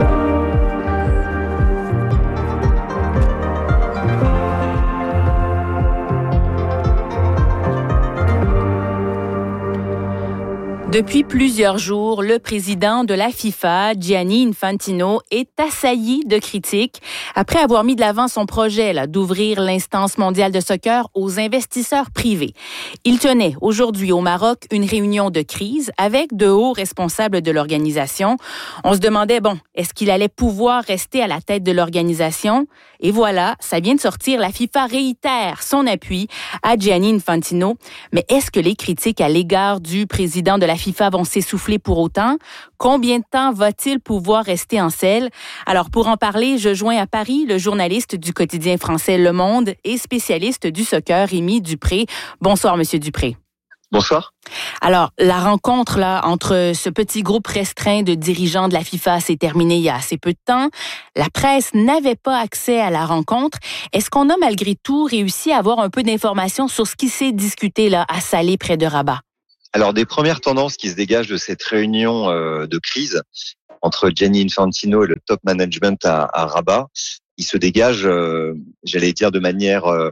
Depuis plusieurs jours, le président de la FIFA, Gianni Infantino, est assailli de critiques après avoir mis de l'avant son projet là, d'ouvrir l'instance mondiale de soccer aux investisseurs privés. Il tenait aujourd'hui au Maroc une réunion de crise avec de hauts responsables de l'organisation. On se demandait, bon, est-ce qu'il allait pouvoir rester à la tête de l'organisation? Et voilà, ça vient de sortir, la FIFA réitère son appui à Gianni Infantino. Mais est-ce que les critiques à l'égard du président de la FIFA vont s'essouffler pour autant? Combien de temps va-t-il pouvoir rester en selle? Alors, pour en parler, je joins à Paris le journaliste du quotidien français Le Monde et spécialiste du soccer, Rémi Dupré. Bonsoir, Monsieur Dupré. Bonsoir. Alors, la rencontre là entre ce petit groupe restreint de dirigeants de la FIFA s'est terminée il y a assez peu de temps. La presse n'avait pas accès à la rencontre. Est-ce qu'on a malgré tout réussi à avoir un peu d'informations sur ce qui s'est discuté là à Salé près de Rabat? Alors, des premières tendances qui se dégagent de cette réunion euh, de crise entre Gianni Infantino et le top management à, à Rabat, il se dégage, euh, j'allais dire de manière euh,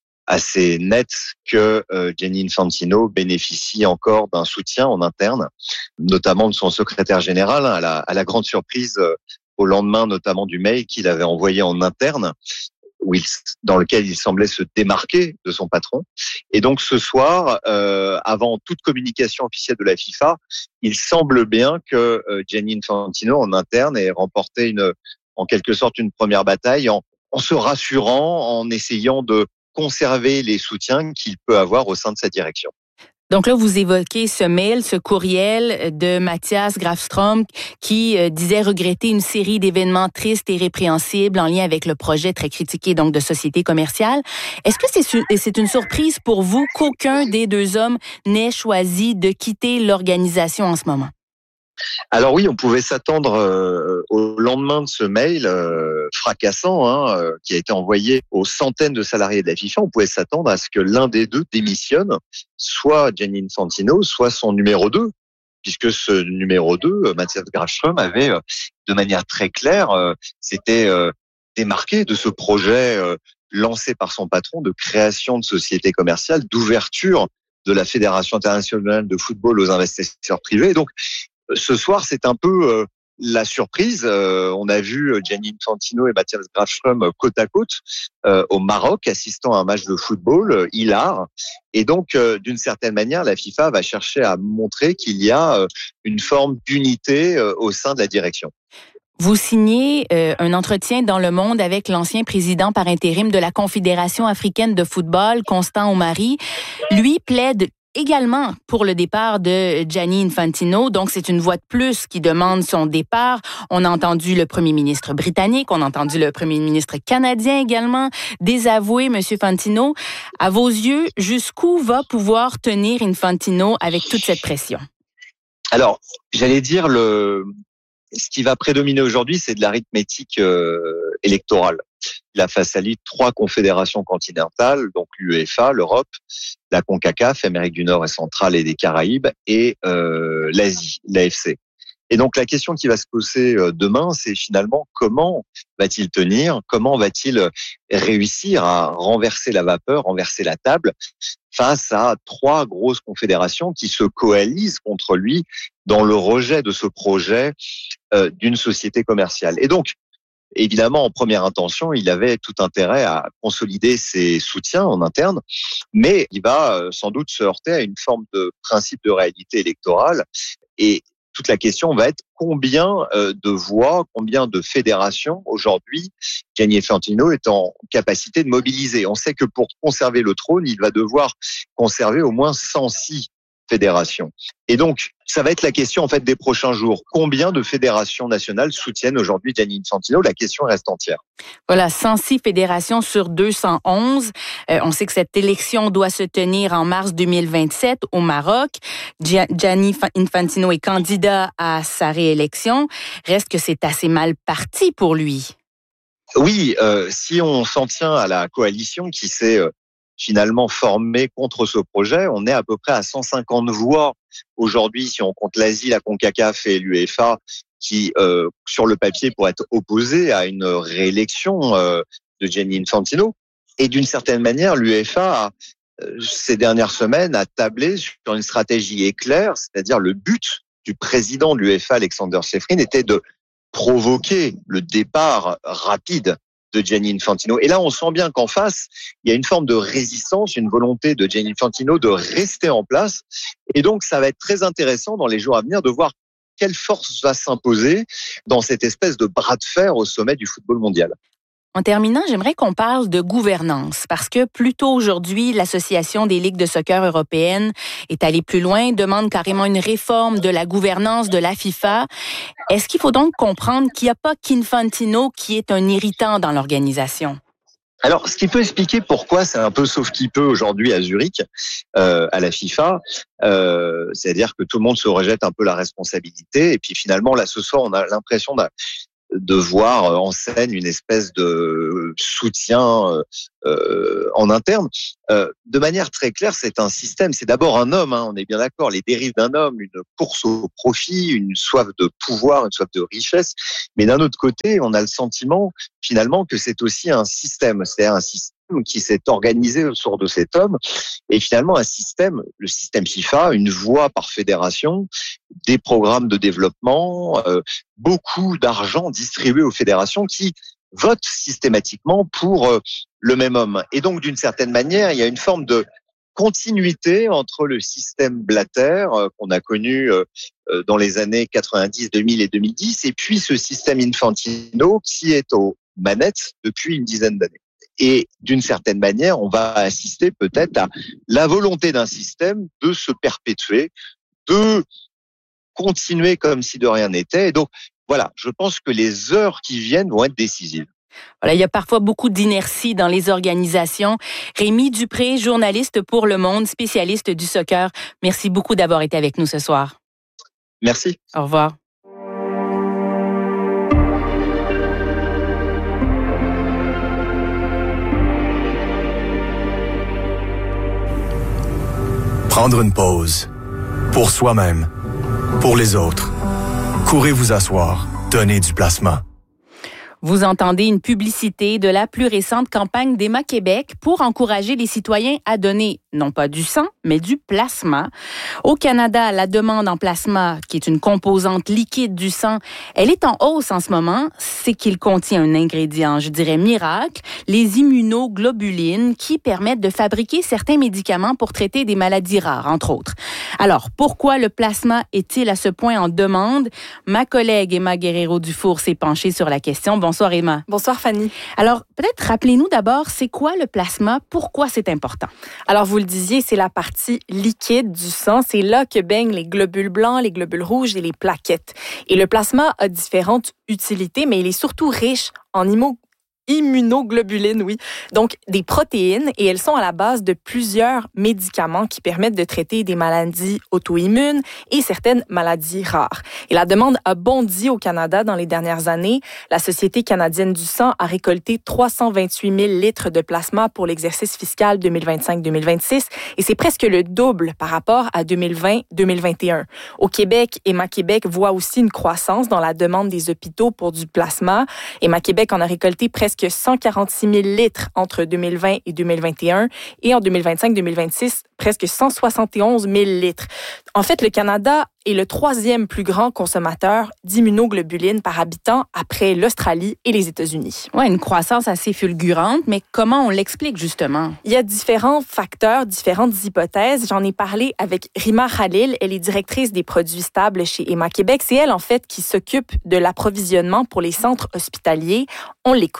assez nette, que euh, Gianni Infantino bénéficie encore d'un soutien en interne, notamment de son secrétaire général, hein, à, la, à la grande surprise euh, au lendemain notamment du mail qu'il avait envoyé en interne, où il, dans lequel il semblait se démarquer de son patron. Et donc ce soir, euh, avant toute communication officielle de la FIFA, il semble bien que euh, Gianni Infantino en interne ait remporté une, en quelque sorte une première bataille en, en se rassurant, en essayant de conserver les soutiens qu'il peut avoir au sein de sa direction. Donc là, vous évoquez ce mail, ce courriel de Mathias Grafström qui euh, disait regretter une série d'événements tristes et répréhensibles en lien avec le projet très critiqué donc de société commerciale. Est-ce que c'est, su- c'est une surprise pour vous qu'aucun des deux hommes n'ait choisi de quitter l'organisation en ce moment? Alors oui, on pouvait s'attendre euh, au lendemain de ce mail euh, fracassant hein, euh, qui a été envoyé aux centaines de salariés de la FIFA, on pouvait s'attendre à ce que l'un des deux démissionne, soit Gianni Infantino, soit son numéro deux, puisque ce numéro deux, Mathias Grafström, avait euh, de manière très claire, euh, s'était euh, démarqué de ce projet euh, lancé par son patron de création de sociétés commerciales, d'ouverture de la Fédération internationale de football aux investisseurs privés. Et donc, ce soir, c'est un peu euh, la surprise. Euh, on a vu Gianni Infantino et Mathias Grafström côte à côte euh, au Maroc, assistant à un match de football euh, hilar. Et donc, euh, d'une certaine manière, la FIFA va chercher à montrer qu'il y a euh, une forme d'unité euh, au sein de la direction. Vous signez euh, un entretien dans Le Monde avec l'ancien président par intérim de la Confédération africaine de football, Constant Omari. Lui plaide également pour le départ de Gianni Infantino. Donc, c'est une voix de plus qui demande son départ. On a entendu le premier ministre britannique, on a entendu le premier ministre canadien également désavouer M. Infantino. À vos yeux, jusqu'où va pouvoir tenir Infantino avec toute cette pression? Alors, j'allais dire, le... ce qui va prédominer aujourd'hui, c'est de l'arithmétique euh, électorale. Il a face à lui trois confédérations continentales, donc l'UEFA, l'Europe, la CONCACAF, Amérique du Nord et centrale et des Caraïbes, et euh, l'Asie, l'A F C. Et donc la question qui va se poser demain, c'est finalement comment va-t-il tenir, comment va-t-il réussir à renverser la vapeur, renverser la table face à trois grosses confédérations qui se coalisent contre lui dans le rejet de ce projet euh, d'une société commerciale. Et donc, évidemment, en première intention, il avait tout intérêt à consolider ses soutiens en interne, mais il va sans doute se heurter à une forme de principe de réalité électorale. Et toute la question va être combien de voix, combien de fédérations aujourd'hui Gianni Infantino est en capacité de mobiliser. On sait que pour conserver le trône, il va devoir conserver au moins cent six fédérations. Et donc, ça va être la question en fait des prochains jours. Combien de fédérations nationales soutiennent aujourd'hui Gianni Infantino? La question reste entière. Voilà, cent six fédérations sur deux cent onze. Euh, on sait que cette élection doit se tenir en mars deux mille vingt-sept au Maroc. Gianni Infantino est candidat à sa réélection. Reste que c'est assez mal parti pour lui. Oui, euh, si on s'en tient à la coalition qui s'est euh, finalement formée contre ce projet, on est à peu près à cent cinquante voix aujourd'hui, si on compte l'Asie, la CONCACAF et l'UEFA, qui, euh, sur le papier, pourraient être opposés à une réélection euh, de Gianni Infantino. Et d'une certaine manière, l'UEFA, euh, ces dernières semaines, a tablé sur une stratégie éclair, c'est-à-dire le but du président de l'UEFA, Alexander Čeferin, était de provoquer le départ rapide de Gianni Infantino. Et là, on sent bien qu'en face, il y a une forme de résistance, une volonté de Gianni Infantino de rester en place. Et donc, ça va être très intéressant dans les jours à venir de voir quelle force va s'imposer dans cette espèce de bras de fer au sommet du football mondial. En terminant, j'aimerais qu'on parle de gouvernance parce que plus tôt aujourd'hui, l'Association des ligues de soccer européennes est allée plus loin, demande carrément une réforme de la gouvernance de la FIFA. Est-ce qu'il faut donc comprendre qu'il n'y a pas qu'Infantino qui est un irritant dans l'organisation? Alors, ce qui peut expliquer pourquoi c'est un peu sauf qui peut aujourd'hui à Zurich, euh, à la FIFA, euh, c'est-à-dire que tout le monde se rejette un peu la responsabilité et puis finalement, là, ce soir, on a l'impression de de voir en scène une espèce de soutien euh, en interne. Euh, de manière très claire, c'est un système, c'est d'abord un homme, hein, on est bien d'accord, les dérives d'un homme, une course au profit, une soif de pouvoir, une soif de richesse, mais d'un autre côté, on a le sentiment finalement que c'est aussi un système, c'est-à-dire un système qui s'est organisé autour de cet homme, et finalement un système, le système FIFA, une voie par fédération, des programmes de développement, euh, beaucoup d'argent distribué aux fédérations qui votent systématiquement pour euh, le même homme. Et donc, d'une certaine manière, il y a une forme de continuité entre le système Blatter euh, qu'on a connu euh, dans les années quatre-vingt-dix, deux mille et deux mille dix, et puis ce système Infantino qui est aux manettes depuis une dizaine d'années. Et d'une certaine manière, on va assister peut-être à la volonté d'un système de se perpétuer, de continuer comme si de rien n'était. Et donc, voilà, je pense que les heures qui viennent vont être décisives. Voilà, il y a parfois beaucoup d'inertie dans les organisations. Rémi Dupré, journaliste pour Le Monde, spécialiste du soccer. Merci beaucoup d'avoir été avec nous ce soir. Merci. Au revoir. Prendre une pause. Pour soi-même. Pour les autres. Courez vous asseoir. Donnez du plasma. Vous entendez une publicité de la plus récente campagne d'Emma Québec pour encourager les citoyens à donner non pas du sang, mais du plasma. Au Canada, la demande en plasma, qui est une composante liquide du sang, elle est en hausse en ce moment. C'est qu'il contient un ingrédient, je dirais miracle, les immunoglobulines, qui permettent de fabriquer certains médicaments pour traiter des maladies rares, entre autres. Alors, pourquoi le plasma est-il à ce point en demande? Ma collègue Emma Guerrero-Dufour s'est penchée sur la question. Bonsoir Emma. Bonsoir Fanny. Alors, peut-être rappelez-nous d'abord, c'est quoi le plasma? Pourquoi c'est important? Alors, vous le disiez, c'est la partie liquide du sang. C'est là que baignent les globules blancs, les globules rouges et les plaquettes. Et le plasma a différentes utilités, mais il est surtout riche en immo- immunoglobulines, oui. Donc, des protéines, et elles sont à la base de plusieurs médicaments qui permettent de traiter des maladies auto-immunes et certaines maladies rares. Et la demande a bondi au Canada dans les dernières années. La Société canadienne du sang a récolté trois cent vingt-huit mille litres de plasma pour l'exercice fiscal deux mille vingt-cinq deux mille vingt-six, et c'est presque le double par rapport à deux mille vingt deux mille vingt et un. Au Québec, Emma Québec voit aussi une croissance dans la demande des hôpitaux pour du plasma. Emma Québec en a récolté presque cent quarante-six mille litres entre deux mille vingt et deux mille vingt et un, et en deux mille vingt-cinq deux mille vingt-six, presque cent soixante et onze mille litres. En fait, le Canada est le troisième plus grand consommateur d'immunoglobulines par habitant après l'Australie et les États-Unis. Ouais, une croissance assez fulgurante, mais comment on l'explique justement? Il y a différents facteurs, différentes hypothèses. J'en ai parlé avec Rima Khalil, elle est directrice des produits stables chez Emma Québec. C'est elle, en fait, qui s'occupe de l'approvisionnement pour les centres hospitaliers. On l'écoute.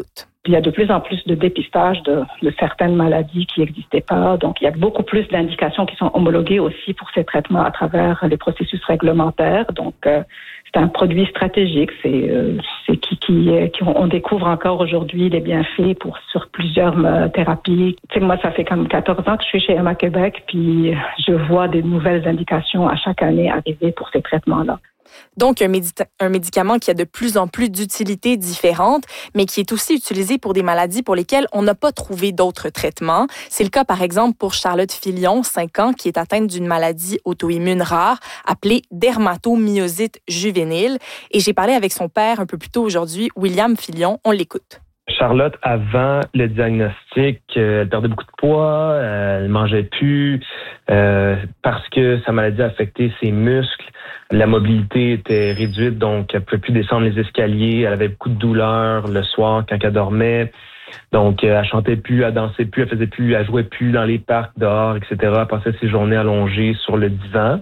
Puis il y a de plus en plus de dépistage de, de certaines maladies qui n'existaient pas. Donc, il y a beaucoup plus d'indications qui sont homologuées aussi pour ces traitements à travers les processus réglementaires. Donc, euh, c'est un produit stratégique. C'est, euh, c'est qui, qui, qui on découvre encore aujourd'hui les bienfaits pour sur plusieurs euh, thérapies. Tu sais, moi, ça fait comme quatorze ans que je suis chez Emma Québec, puis je vois des nouvelles indications à chaque année arriver pour ces traitements-là. Donc, un, médita- un médicament qui a de plus en plus d'utilités différentes, mais qui est aussi utilisé pour des maladies pour lesquelles on n'a pas trouvé d'autres traitements. C'est le cas, par exemple, pour Charlotte Filion, cinq ans, qui est atteinte d'une maladie auto-immune rare appelée dermatomyosite juvénile. Et j'ai parlé avec son père un peu plus tôt aujourd'hui, William Filion. On l'écoute. Charlotte, avant le diagnostic, euh, elle perdait beaucoup de poids, euh, elle mangeait plus, euh, parce que sa maladie affectait ses muscles. La mobilité était réduite, donc elle pouvait plus descendre les escaliers. Elle avait beaucoup de douleurs le soir quand elle dormait. Donc, euh, elle chantait plus, elle dansait plus, elle faisait plus, elle jouait plus dans les parcs, dehors, et cetera. Elle passait ses journées allongées sur le divan.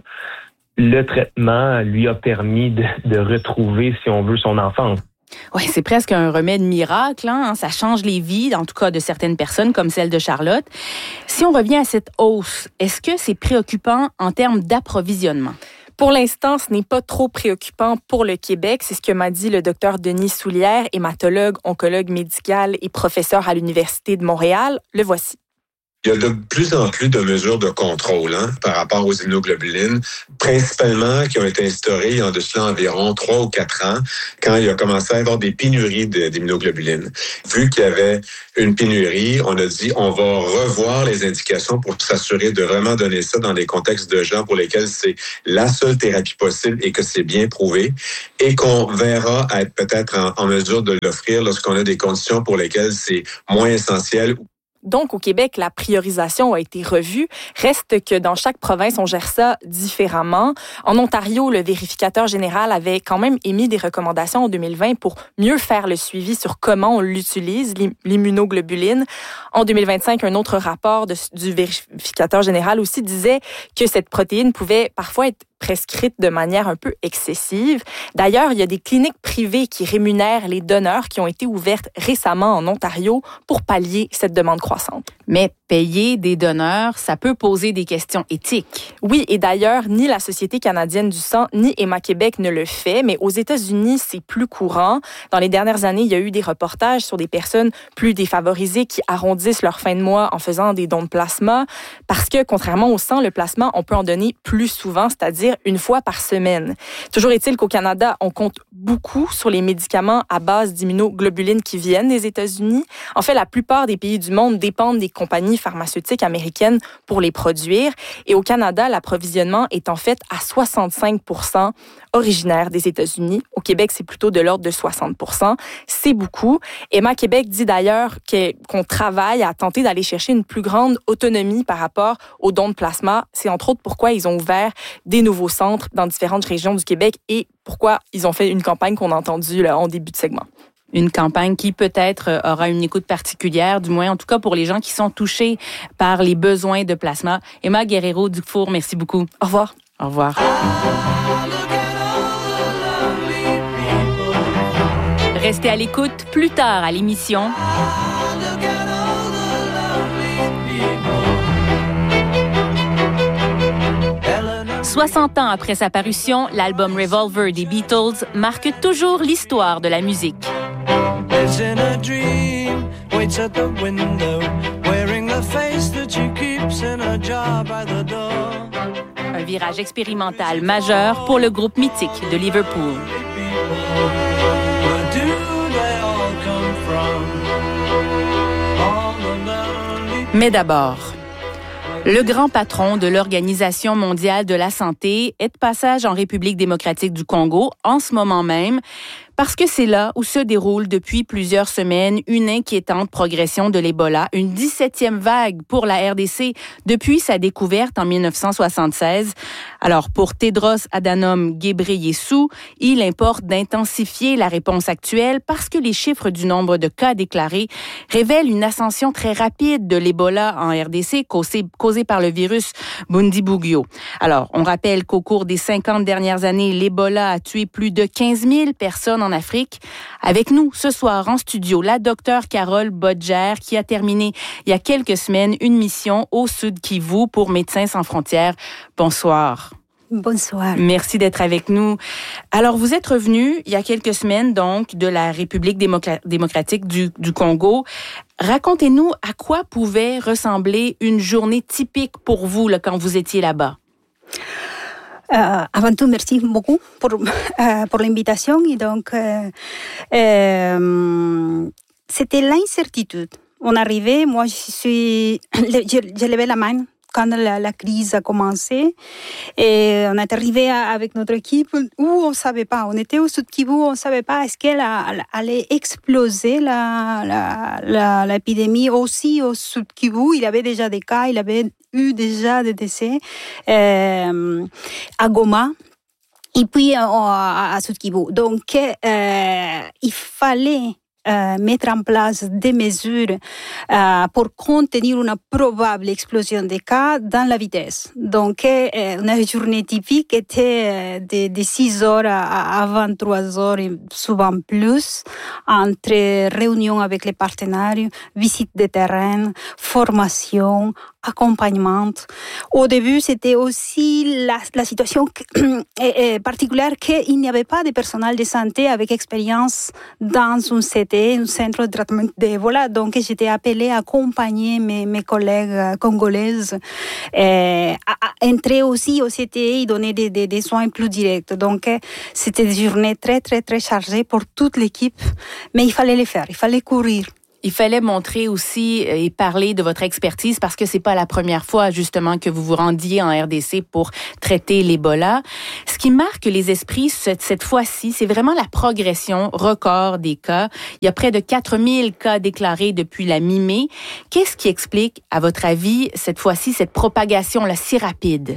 Le traitement lui a permis de, de retrouver, si on veut, son enfance. Oui, c'est presque un remède miracle, hein? Ça change les vies, en tout cas de certaines personnes, comme celle de Charlotte. Si on revient à cette hausse, est-ce que c'est préoccupant en termes d'approvisionnement? Pour l'instant, ce n'est pas trop préoccupant pour le Québec. C'est ce que m'a dit le docteur Denis Soulière, hématologue, oncologue médical et professeur à l'Université de Montréal. Le voici. Il y a de plus en plus de mesures de contrôle hein, par rapport aux immunoglobulines, principalement qui ont été instaurées il y a de cela environ trois ou quatre ans, quand il a commencé à y avoir des pénuries de, d'immunoglobulines. Vu qu'il y avait une pénurie, on a dit on va revoir les indications pour s'assurer de vraiment donner ça dans des contextes de gens pour lesquels c'est la seule thérapie possible et que c'est bien prouvé, et qu'on verra être peut-être en, en mesure de l'offrir lorsqu'on a des conditions pour lesquelles c'est moins essentiel. Donc, au Québec, la priorisation a été revue. Reste que dans chaque province, on gère ça différemment. En Ontario, le vérificateur général avait quand même émis des recommandations en deux mille vingt pour mieux faire le suivi sur comment on l'utilise, l'immunoglobuline. En deux mille vingt-cinq, un autre rapport de, du vérificateur général aussi disait que cette protéine pouvait parfois être prescrite de manière un peu excessive. D'ailleurs, il y a des cliniques privées qui rémunèrent les donneurs qui ont été ouvertes récemment en Ontario pour pallier cette demande croissante. Mais payer des donneurs, ça peut poser des questions éthiques. Oui, et d'ailleurs, ni la Société canadienne du sang, ni Emma Québec ne le fait, mais aux États-Unis, c'est plus courant. Dans les dernières années, il y a eu des reportages sur des personnes plus défavorisées qui arrondissent leur fin de mois en faisant des dons de plasma, parce que, contrairement au sang, le plasma, on peut en donner plus souvent, c'est-à-dire une fois par semaine. Toujours est-il qu'au Canada, on compte beaucoup sur les médicaments à base d'immunoglobulines qui viennent des États-Unis. En fait, la plupart des pays du monde dépendent des compagnies pharmaceutiques américaines pour les produire. Et au Canada, l'approvisionnement est en fait à soixante-cinq pour cent originaire des États-Unis. Au Québec, c'est plutôt de l'ordre de soixante pour cent. C'est beaucoup. Emma Québec dit d'ailleurs qu'on travaille à tenter d'aller chercher une plus grande autonomie par rapport aux dons de plasma. C'est entre autres pourquoi ils ont ouvert des nouveaux centres dans différentes régions du Québec et pourquoi ils ont fait une campagne qu'on a entendue là, en début de segment. Une campagne qui peut-être aura une écoute particulière, du moins en tout cas pour les gens qui sont touchés par les besoins de plasma. Emma Guerrero-Dufour, merci beaucoup. Au revoir. Au revoir. Restez à l'écoute plus tard à l'émission. soixante ans après sa parution, l'album Revolver des Beatles marque toujours l'histoire de la musique. Un virage expérimental majeur pour le groupe mythique de Liverpool. Mais d'abord, le grand patron de l'Organisation mondiale de la santé est de passage en République démocratique du Congo en ce moment même, parce que c'est là où se déroule depuis plusieurs semaines une inquiétante progression de l'Ebola, une dix-septième vague pour la R D C depuis sa découverte en dix-neuf cent soixante-seize. Alors, pour Tedros Adhanom Ghebreyesus, il importe d'intensifier la réponse actuelle parce que les chiffres du nombre de cas déclarés révèlent une ascension très rapide de l'Ebola en R D C causée, causée par le virus Bundibugyo. Alors, on rappelle qu'au cours des cinquante dernières années, l'Ebola a tué plus de quinze mille personnes en en Afrique. Avec nous ce soir en studio, la docteure Carole Bodger qui a terminé il y a quelques semaines une mission au Sud Kivu pour Médecins sans frontières. Bonsoir. Bonsoir. Merci d'être avec nous. Alors, vous êtes revenu il y a quelques semaines, donc, de la République démocra- démocratique du, du Congo. Racontez-nous à quoi pouvait ressembler une journée typique pour vous là, quand vous étiez là-bas. Euh, avant tout, merci beaucoup pour, euh, pour l'invitation. Et donc, euh, euh, c'était l'incertitude. On arrivait, moi, je suis, j'ai levé la main quand la, la crise a commencé. Et on est arrivé avec notre équipe où on ne savait pas. On était au Sud Kivu, on ne savait pas est-ce qu'elle allait exploser la, la, la, l'épidémie aussi au Sud Kivu. Il y avait déjà des cas, il y avait eu déjà des décès euh, à Goma. Et puis à, à Sud Kivu. Donc, euh, il fallait Euh, mettre en place des mesures euh, pour contenir une probable explosion des cas dans la vitesse. Donc, euh, une journée typique était de, de six heures à, à vingt-trois heures et souvent plus, entre réunions avec les partenaires, visites de terrain, formation, accompagnement. Au début, c'était aussi la, la situation particulière qu'il n'y avait pas de personnel de santé avec expérience dans un C T, un centre de traitement d'Ebola. Donc, j'étais appelée à accompagner mes, mes collègues congolaises et à, à entrer aussi au C T et donner des, des, des soins plus directs. Donc, c'était une journée très, très, très chargée pour toute l'équipe, mais il fallait le faire, il fallait courir. Il fallait montrer aussi et parler de votre expertise parce que c'est pas la première fois, justement, que vous vous rendiez en R D C pour traiter l'Ebola. Ce qui marque les esprits cette, cette fois-ci, c'est vraiment la progression record des cas. Il y a près de quatre mille cas déclarés depuis la mi-mai. Qu'est-ce qui explique, à votre avis, cette fois-ci, cette propagation-là si rapide?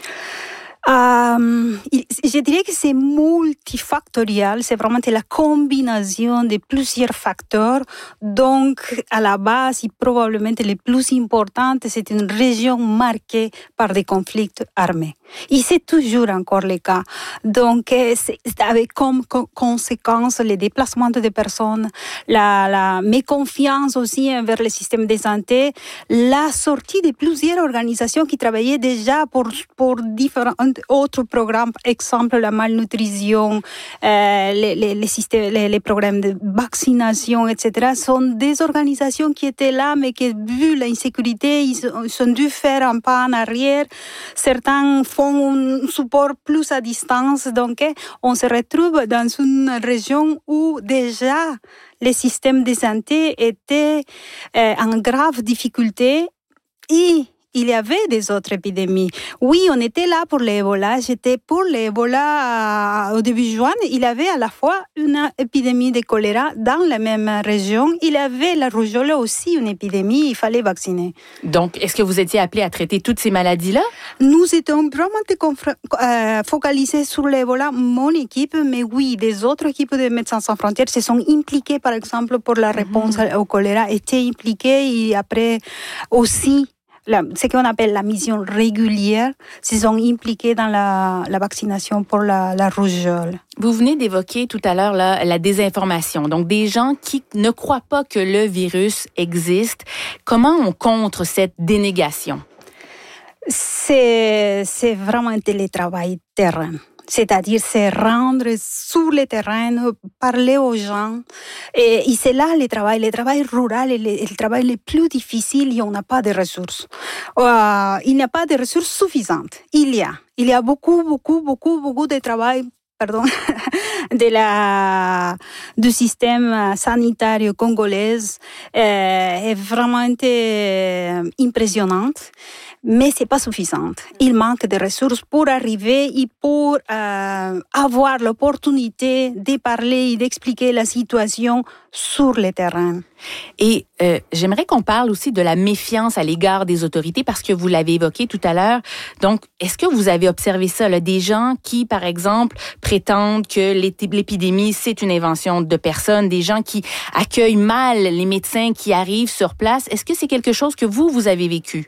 Euh, je dirais que c'est multifactoriel, c'est vraiment la combinaison de plusieurs facteurs. Donc, à la base, probablement le plus important, c'est une région marquée par des conflits armés. Et c'est toujours encore le cas. Donc, c'est avec comme conséquence les déplacements de personnes, la, la méconfiance aussi envers le système de santé, la sortie de plusieurs organisations qui travaillaient déjà pour, pour différents autres programmes, exemple la malnutrition, euh, les, les, les, systèmes, les, les programmes de vaccination, et cetera, sont des organisations qui étaient là, mais qui, vu l'insécurité, ils, ils ont dû faire un pas en arrière. Certains font un support plus à distance. Donc, on se retrouve dans une région où déjà le système de santé était euh, en grave difficulté et il y avait des autres épidémies. Oui, on était là pour l'Ebola. J'étais pour l'Ebola au début juin. Il y avait à la fois une épidémie de choléra dans la même région. Il y avait la rougeole aussi, une épidémie. Il fallait vacciner. Donc, est-ce que vous étiez appelé à traiter toutes ces maladies-là? Nous étions vraiment confr- euh, focalisés sur l'Ebola, mon équipe, mais oui, des autres équipes de Médecins sans frontières se sont impliquées, par exemple, pour la réponse mmh. au choléra, étaient impliquées et après aussi La, ce qu'on appelle la mission régulière, se sont impliqués dans la, la vaccination pour la, la rougeole. Vous venez d'évoquer tout à l'heure là, la désinformation, donc des gens qui ne croient pas que le virus existe. Comment on contre cette dénégation? C'est, c'est vraiment un télétravail terrain. C'est-à-dire se rendre sur le terrain, parler aux gens. Et, et c'est là le travail, le travail rural est le, le travail le plus difficile et on n'a pas de ressources. Euh, il n'y a pas de ressources suffisantes. Il y a. Il y a beaucoup, beaucoup, beaucoup, beaucoup de travail pardon, de la, du système sanitaire congolais euh, est vraiment euh, impressionnante. Mais c'est pas suffisant. Il manque de ressources pour arriver et pour euh, avoir l'opportunité de parler et d'expliquer la situation sur le terrain. Et euh, j'aimerais qu'on parle aussi de la méfiance à l'égard des autorités parce que vous l'avez évoqué tout à l'heure. Donc, est-ce que vous avez observé ça, là, des gens qui, par exemple, prétendent que l'épidémie, c'est une invention de personnes, des gens qui accueillent mal les médecins qui arrivent sur place. Est-ce que c'est quelque chose que vous, vous avez vécu?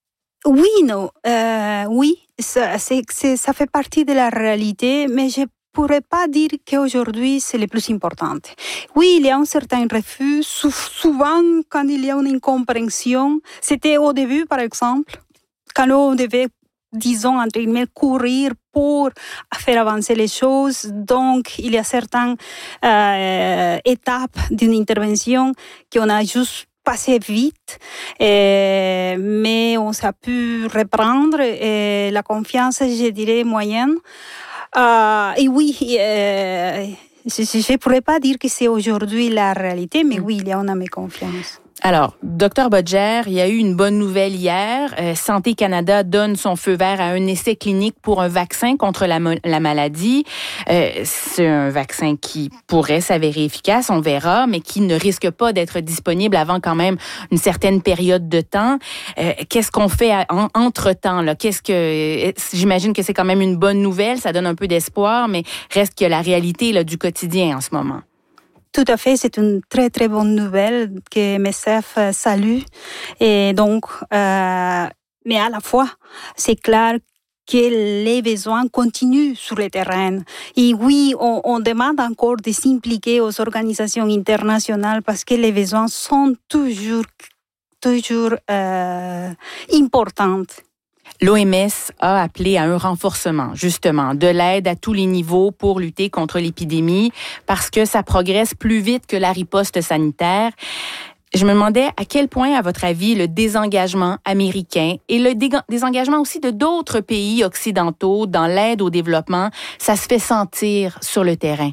Oui, non. Euh, oui, ça, c'est, c'est, ça fait partie de la réalité, mais je pourrais pas dire qu'aujourd'hui c'est le plus important. Oui, il y a un certain refus. Souvent, quand il y a une incompréhension, c'était au début, par exemple, quand on devait, disons, entre guillemets, courir pour faire avancer les choses. Donc, il y a certaines euh, étapes d'une intervention qu'on a juste passé vite, et, mais on s'est pu reprendre et la confiance, je dirais, moyenne. Euh, et oui, euh, je ne pourrais pas dire que c'est aujourd'hui la réalité, mais oui, il y a une âme confiance. Alors, docteur Bodger, il y a eu une bonne nouvelle hier. Euh, Santé Canada donne son feu vert à un essai clinique pour un vaccin contre la, mo- la maladie. Euh, c'est un vaccin qui pourrait s'avérer efficace, on verra, mais qui ne risque pas d'être disponible avant quand même une certaine période de temps. Euh, qu'est-ce qu'on fait à, en, entre-temps, là? Qu'est-ce que, j'imagine que c'est quand même une bonne nouvelle, ça donne un peu d'espoir, mais reste que la réalité là, du quotidien en ce moment. Tout à fait, c'est une très très bonne nouvelle que M S F salue. Et donc, euh, mais à la fois, c'est clair que les besoins continuent sur le terrain. Et oui, on, on demande encore de s'impliquer aux organisations internationales parce que les besoins sont toujours, toujours euh, importants. L'O M S a appelé à un renforcement, justement, de l'aide à tous les niveaux pour lutter contre l'épidémie parce que ça progresse plus vite que la riposte sanitaire. Je me demandais à quel point, à votre avis, le désengagement américain et le dé- désengagement aussi de d'autres pays occidentaux dans l'aide au développement, ça se fait sentir sur le terrain.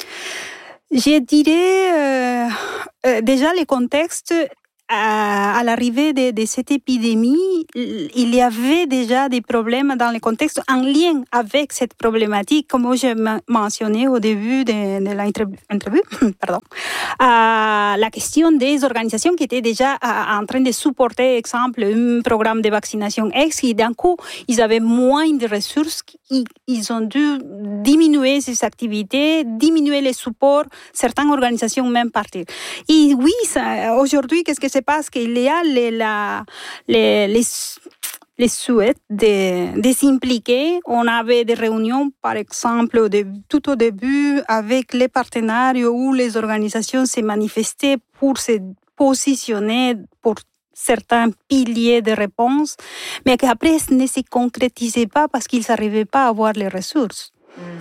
Je dirais euh, euh, déjà le contexte. À l'arrivée de, de cette épidémie, il y avait déjà des problèmes dans le contexte en lien avec cette problématique, comme j'ai mentionné au début de, de l'interview. Pardon. Euh, la question des organisations qui étaient déjà euh, en train de supporter, exemple, un programme de vaccination X, et d'un coup, ils avaient moins de ressources, ils, ils ont dû diminuer ces activités, diminuer les supports, certaines organisations même partir. Et oui, ça, aujourd'hui, qu'est-ce que c'est parce qu'il y a les, la, les, les, les souhaits de, de s'impliquer. On avait des réunions, par exemple, au début, tout au début, avec les partenaires où les organisations se manifestaient pour se positionner pour certains piliers de réponse, mais qu'après, ce ne se concrétisait pas parce qu'ils n'arrivaient pas à avoir les ressources.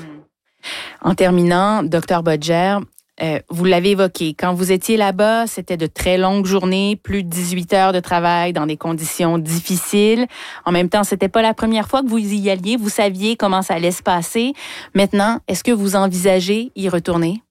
En terminant, docteur Bodger, Euh, vous l'avez évoqué, quand vous étiez là-bas, c'était de très longues journées, plus de dix-huit heures de travail dans des conditions difficiles. En même temps, c'était pas la première fois que vous y alliez, vous saviez comment ça allait se passer. Maintenant, est-ce que vous envisagez y retourner?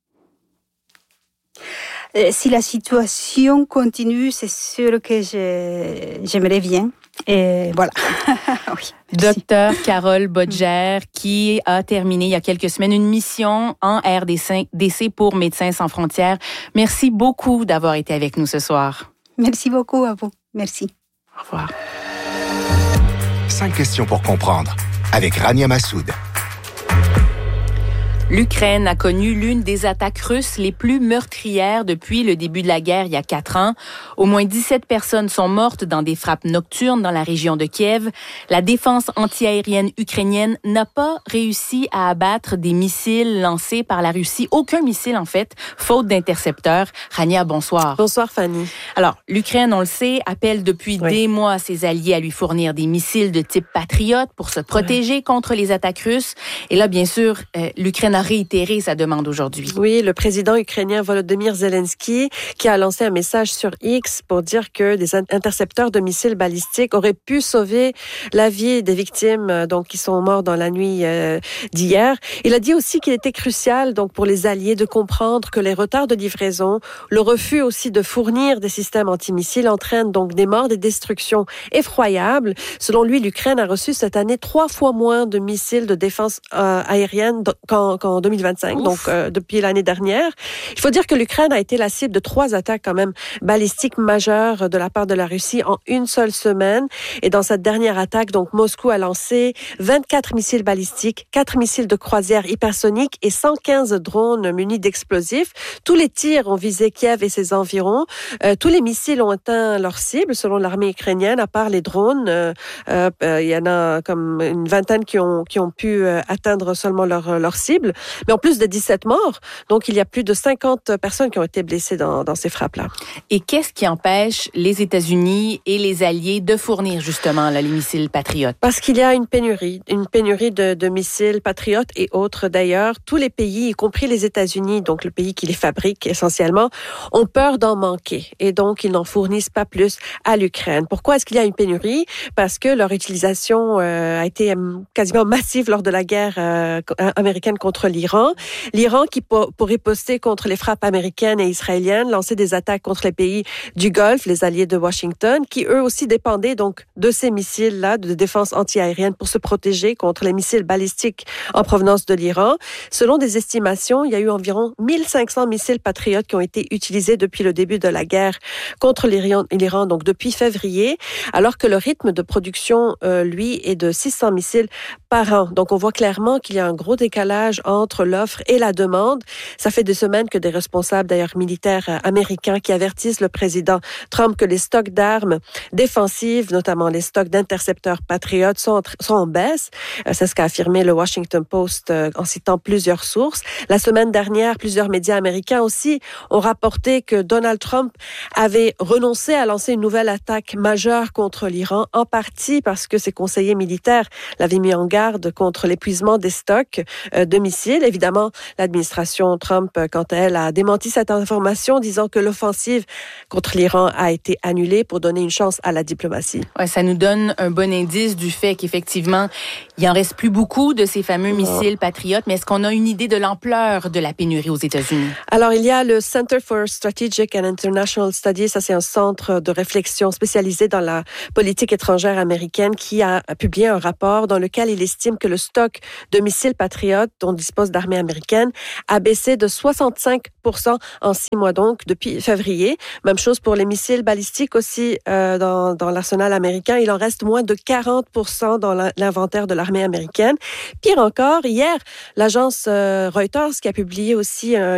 Euh, si la situation continue, c'est sûr que je, j'aimerais bien. Et voilà. Oui. Docteur Carole Bodger, qui a terminé il y a quelques semaines une mission en R D C pour Médecins sans frontières. Merci beaucoup d'avoir été avec nous ce soir. Merci beaucoup à vous. Merci. Au revoir. Cinq questions pour comprendre avec Rania Massoud. L'Ukraine a connu l'une des attaques russes les plus meurtrières depuis le début de la guerre il y a quatre ans. Au moins dix-sept personnes sont mortes dans des frappes nocturnes dans la région de Kiev. La défense antiaérienne ukrainienne n'a pas réussi à abattre des missiles lancés par la Russie. Aucun missile, en fait, faute d'intercepteurs. Rania, bonsoir. Bonsoir, Fanny. Alors, l'Ukraine, on le sait, appelle depuis oui. des mois ses alliés à lui fournir des missiles de type Patriot pour se protéger oui. contre les attaques russes. Et là, bien sûr, euh, l'Ukraine a réitéré sa demande aujourd'hui. Oui, le président ukrainien Volodymyr Zelensky qui a lancé un message sur X pour dire que des intercepteurs de missiles balistiques auraient pu sauver la vie des victimes donc qui sont morts dans la nuit euh, d'hier. Il a dit aussi qu'il était crucial donc pour les alliés de comprendre que les retards de livraison, le refus aussi de fournir des systèmes antimissiles entraînent donc des morts, des destructions effroyables. Selon lui, l'Ukraine a reçu cette année trois fois moins de missiles de défense euh, aérienne qu'en, qu'en en deux mille vingt-cinq, Ouf. donc euh, depuis l'année dernière. Il faut dire que l'Ukraine a été la cible de trois attaques quand même balistiques majeures de la part de la Russie en une seule semaine. Et dans cette dernière attaque, donc Moscou a lancé vingt-quatre missiles balistiques, quatre missiles de croisière hypersoniques et cent quinze drones munis d'explosifs. Tous les tirs ont visé Kiev et ses environs. Euh, tous les missiles ont atteint leur cible selon l'armée ukrainienne, à part les drones. Euh, euh, il y en a comme une vingtaine qui ont, qui ont pu euh, atteindre seulement leur, leur cible. Mais en plus de dix-sept morts, donc il y a plus de cinquante personnes qui ont été blessées dans, dans ces frappes-là. Et qu'est-ce qui empêche les États-Unis et les alliés de fournir justement là, les missiles Patriot? Parce qu'il y a une pénurie, une pénurie de, de missiles Patriot et autres d'ailleurs. Tous les pays, y compris les États-Unis, donc le pays qui les fabrique essentiellement, ont peur d'en manquer et donc ils n'en fournissent pas plus à l'Ukraine. Pourquoi est-ce qu'il y a une pénurie? Parce que leur utilisation euh, a été quasiment massive lors de la guerre euh, américaine contre l'Iran. L'Iran qui, pour, pour riposter contre les frappes américaines et israéliennes, lançait des attaques contre les pays du Golfe, les alliés de Washington, qui eux aussi dépendaient donc de ces missiles-là de défense anti-aérienne pour se protéger contre les missiles balistiques en provenance de l'Iran. Selon des estimations, il y a eu environ mille cinq cents missiles Patriot qui ont été utilisés depuis le début de la guerre contre l'Iran, l'Iran donc depuis février, alors que le rythme de production, euh, lui, est de six cents missiles par an. Donc, on voit clairement qu'il y a un gros décalage entre l'offre et la demande. Ça fait des semaines que des responsables, d'ailleurs militaires américains, qui avertissent le président Trump que les stocks d'armes défensives, notamment les stocks d'intercepteurs Patriot, sont, sont en baisse. C'est ce qu'a affirmé le Washington Post en citant plusieurs sources. La semaine dernière, plusieurs médias américains aussi ont rapporté que Donald Trump avait renoncé à lancer une nouvelle attaque majeure contre l'Iran, en partie parce que ses conseillers militaires l'avaient mis en garde contre l'épuisement des stocks de missiles. Évidemment, l'administration Trump, quant à elle, a démenti cette information, disant que l'offensive contre l'Iran a été annulée pour donner une chance à la diplomatie. Ouais, ça nous donne un bon indice du fait qu'effectivement, il en reste plus beaucoup de ces fameux missiles Patriot, mais est-ce qu'on a une idée de l'ampleur de la pénurie aux États-Unis? Alors, il y a le Center for Strategic and International Studies, ça c'est un centre de réflexion spécialisé dans la politique étrangère américaine qui a publié un rapport dans lequel il estime que le stock de missiles Patriot dont dispose l'armée américaine a baissé de soixante-cinq pour cent en six mois donc depuis février. Même chose pour les missiles balistiques aussi euh, dans, dans l'arsenal américain. Il en reste moins de quarante pour cent dans l'inventaire de l'armée américaine. Pire encore, hier, l'agence euh, Reuters qui a publié aussi un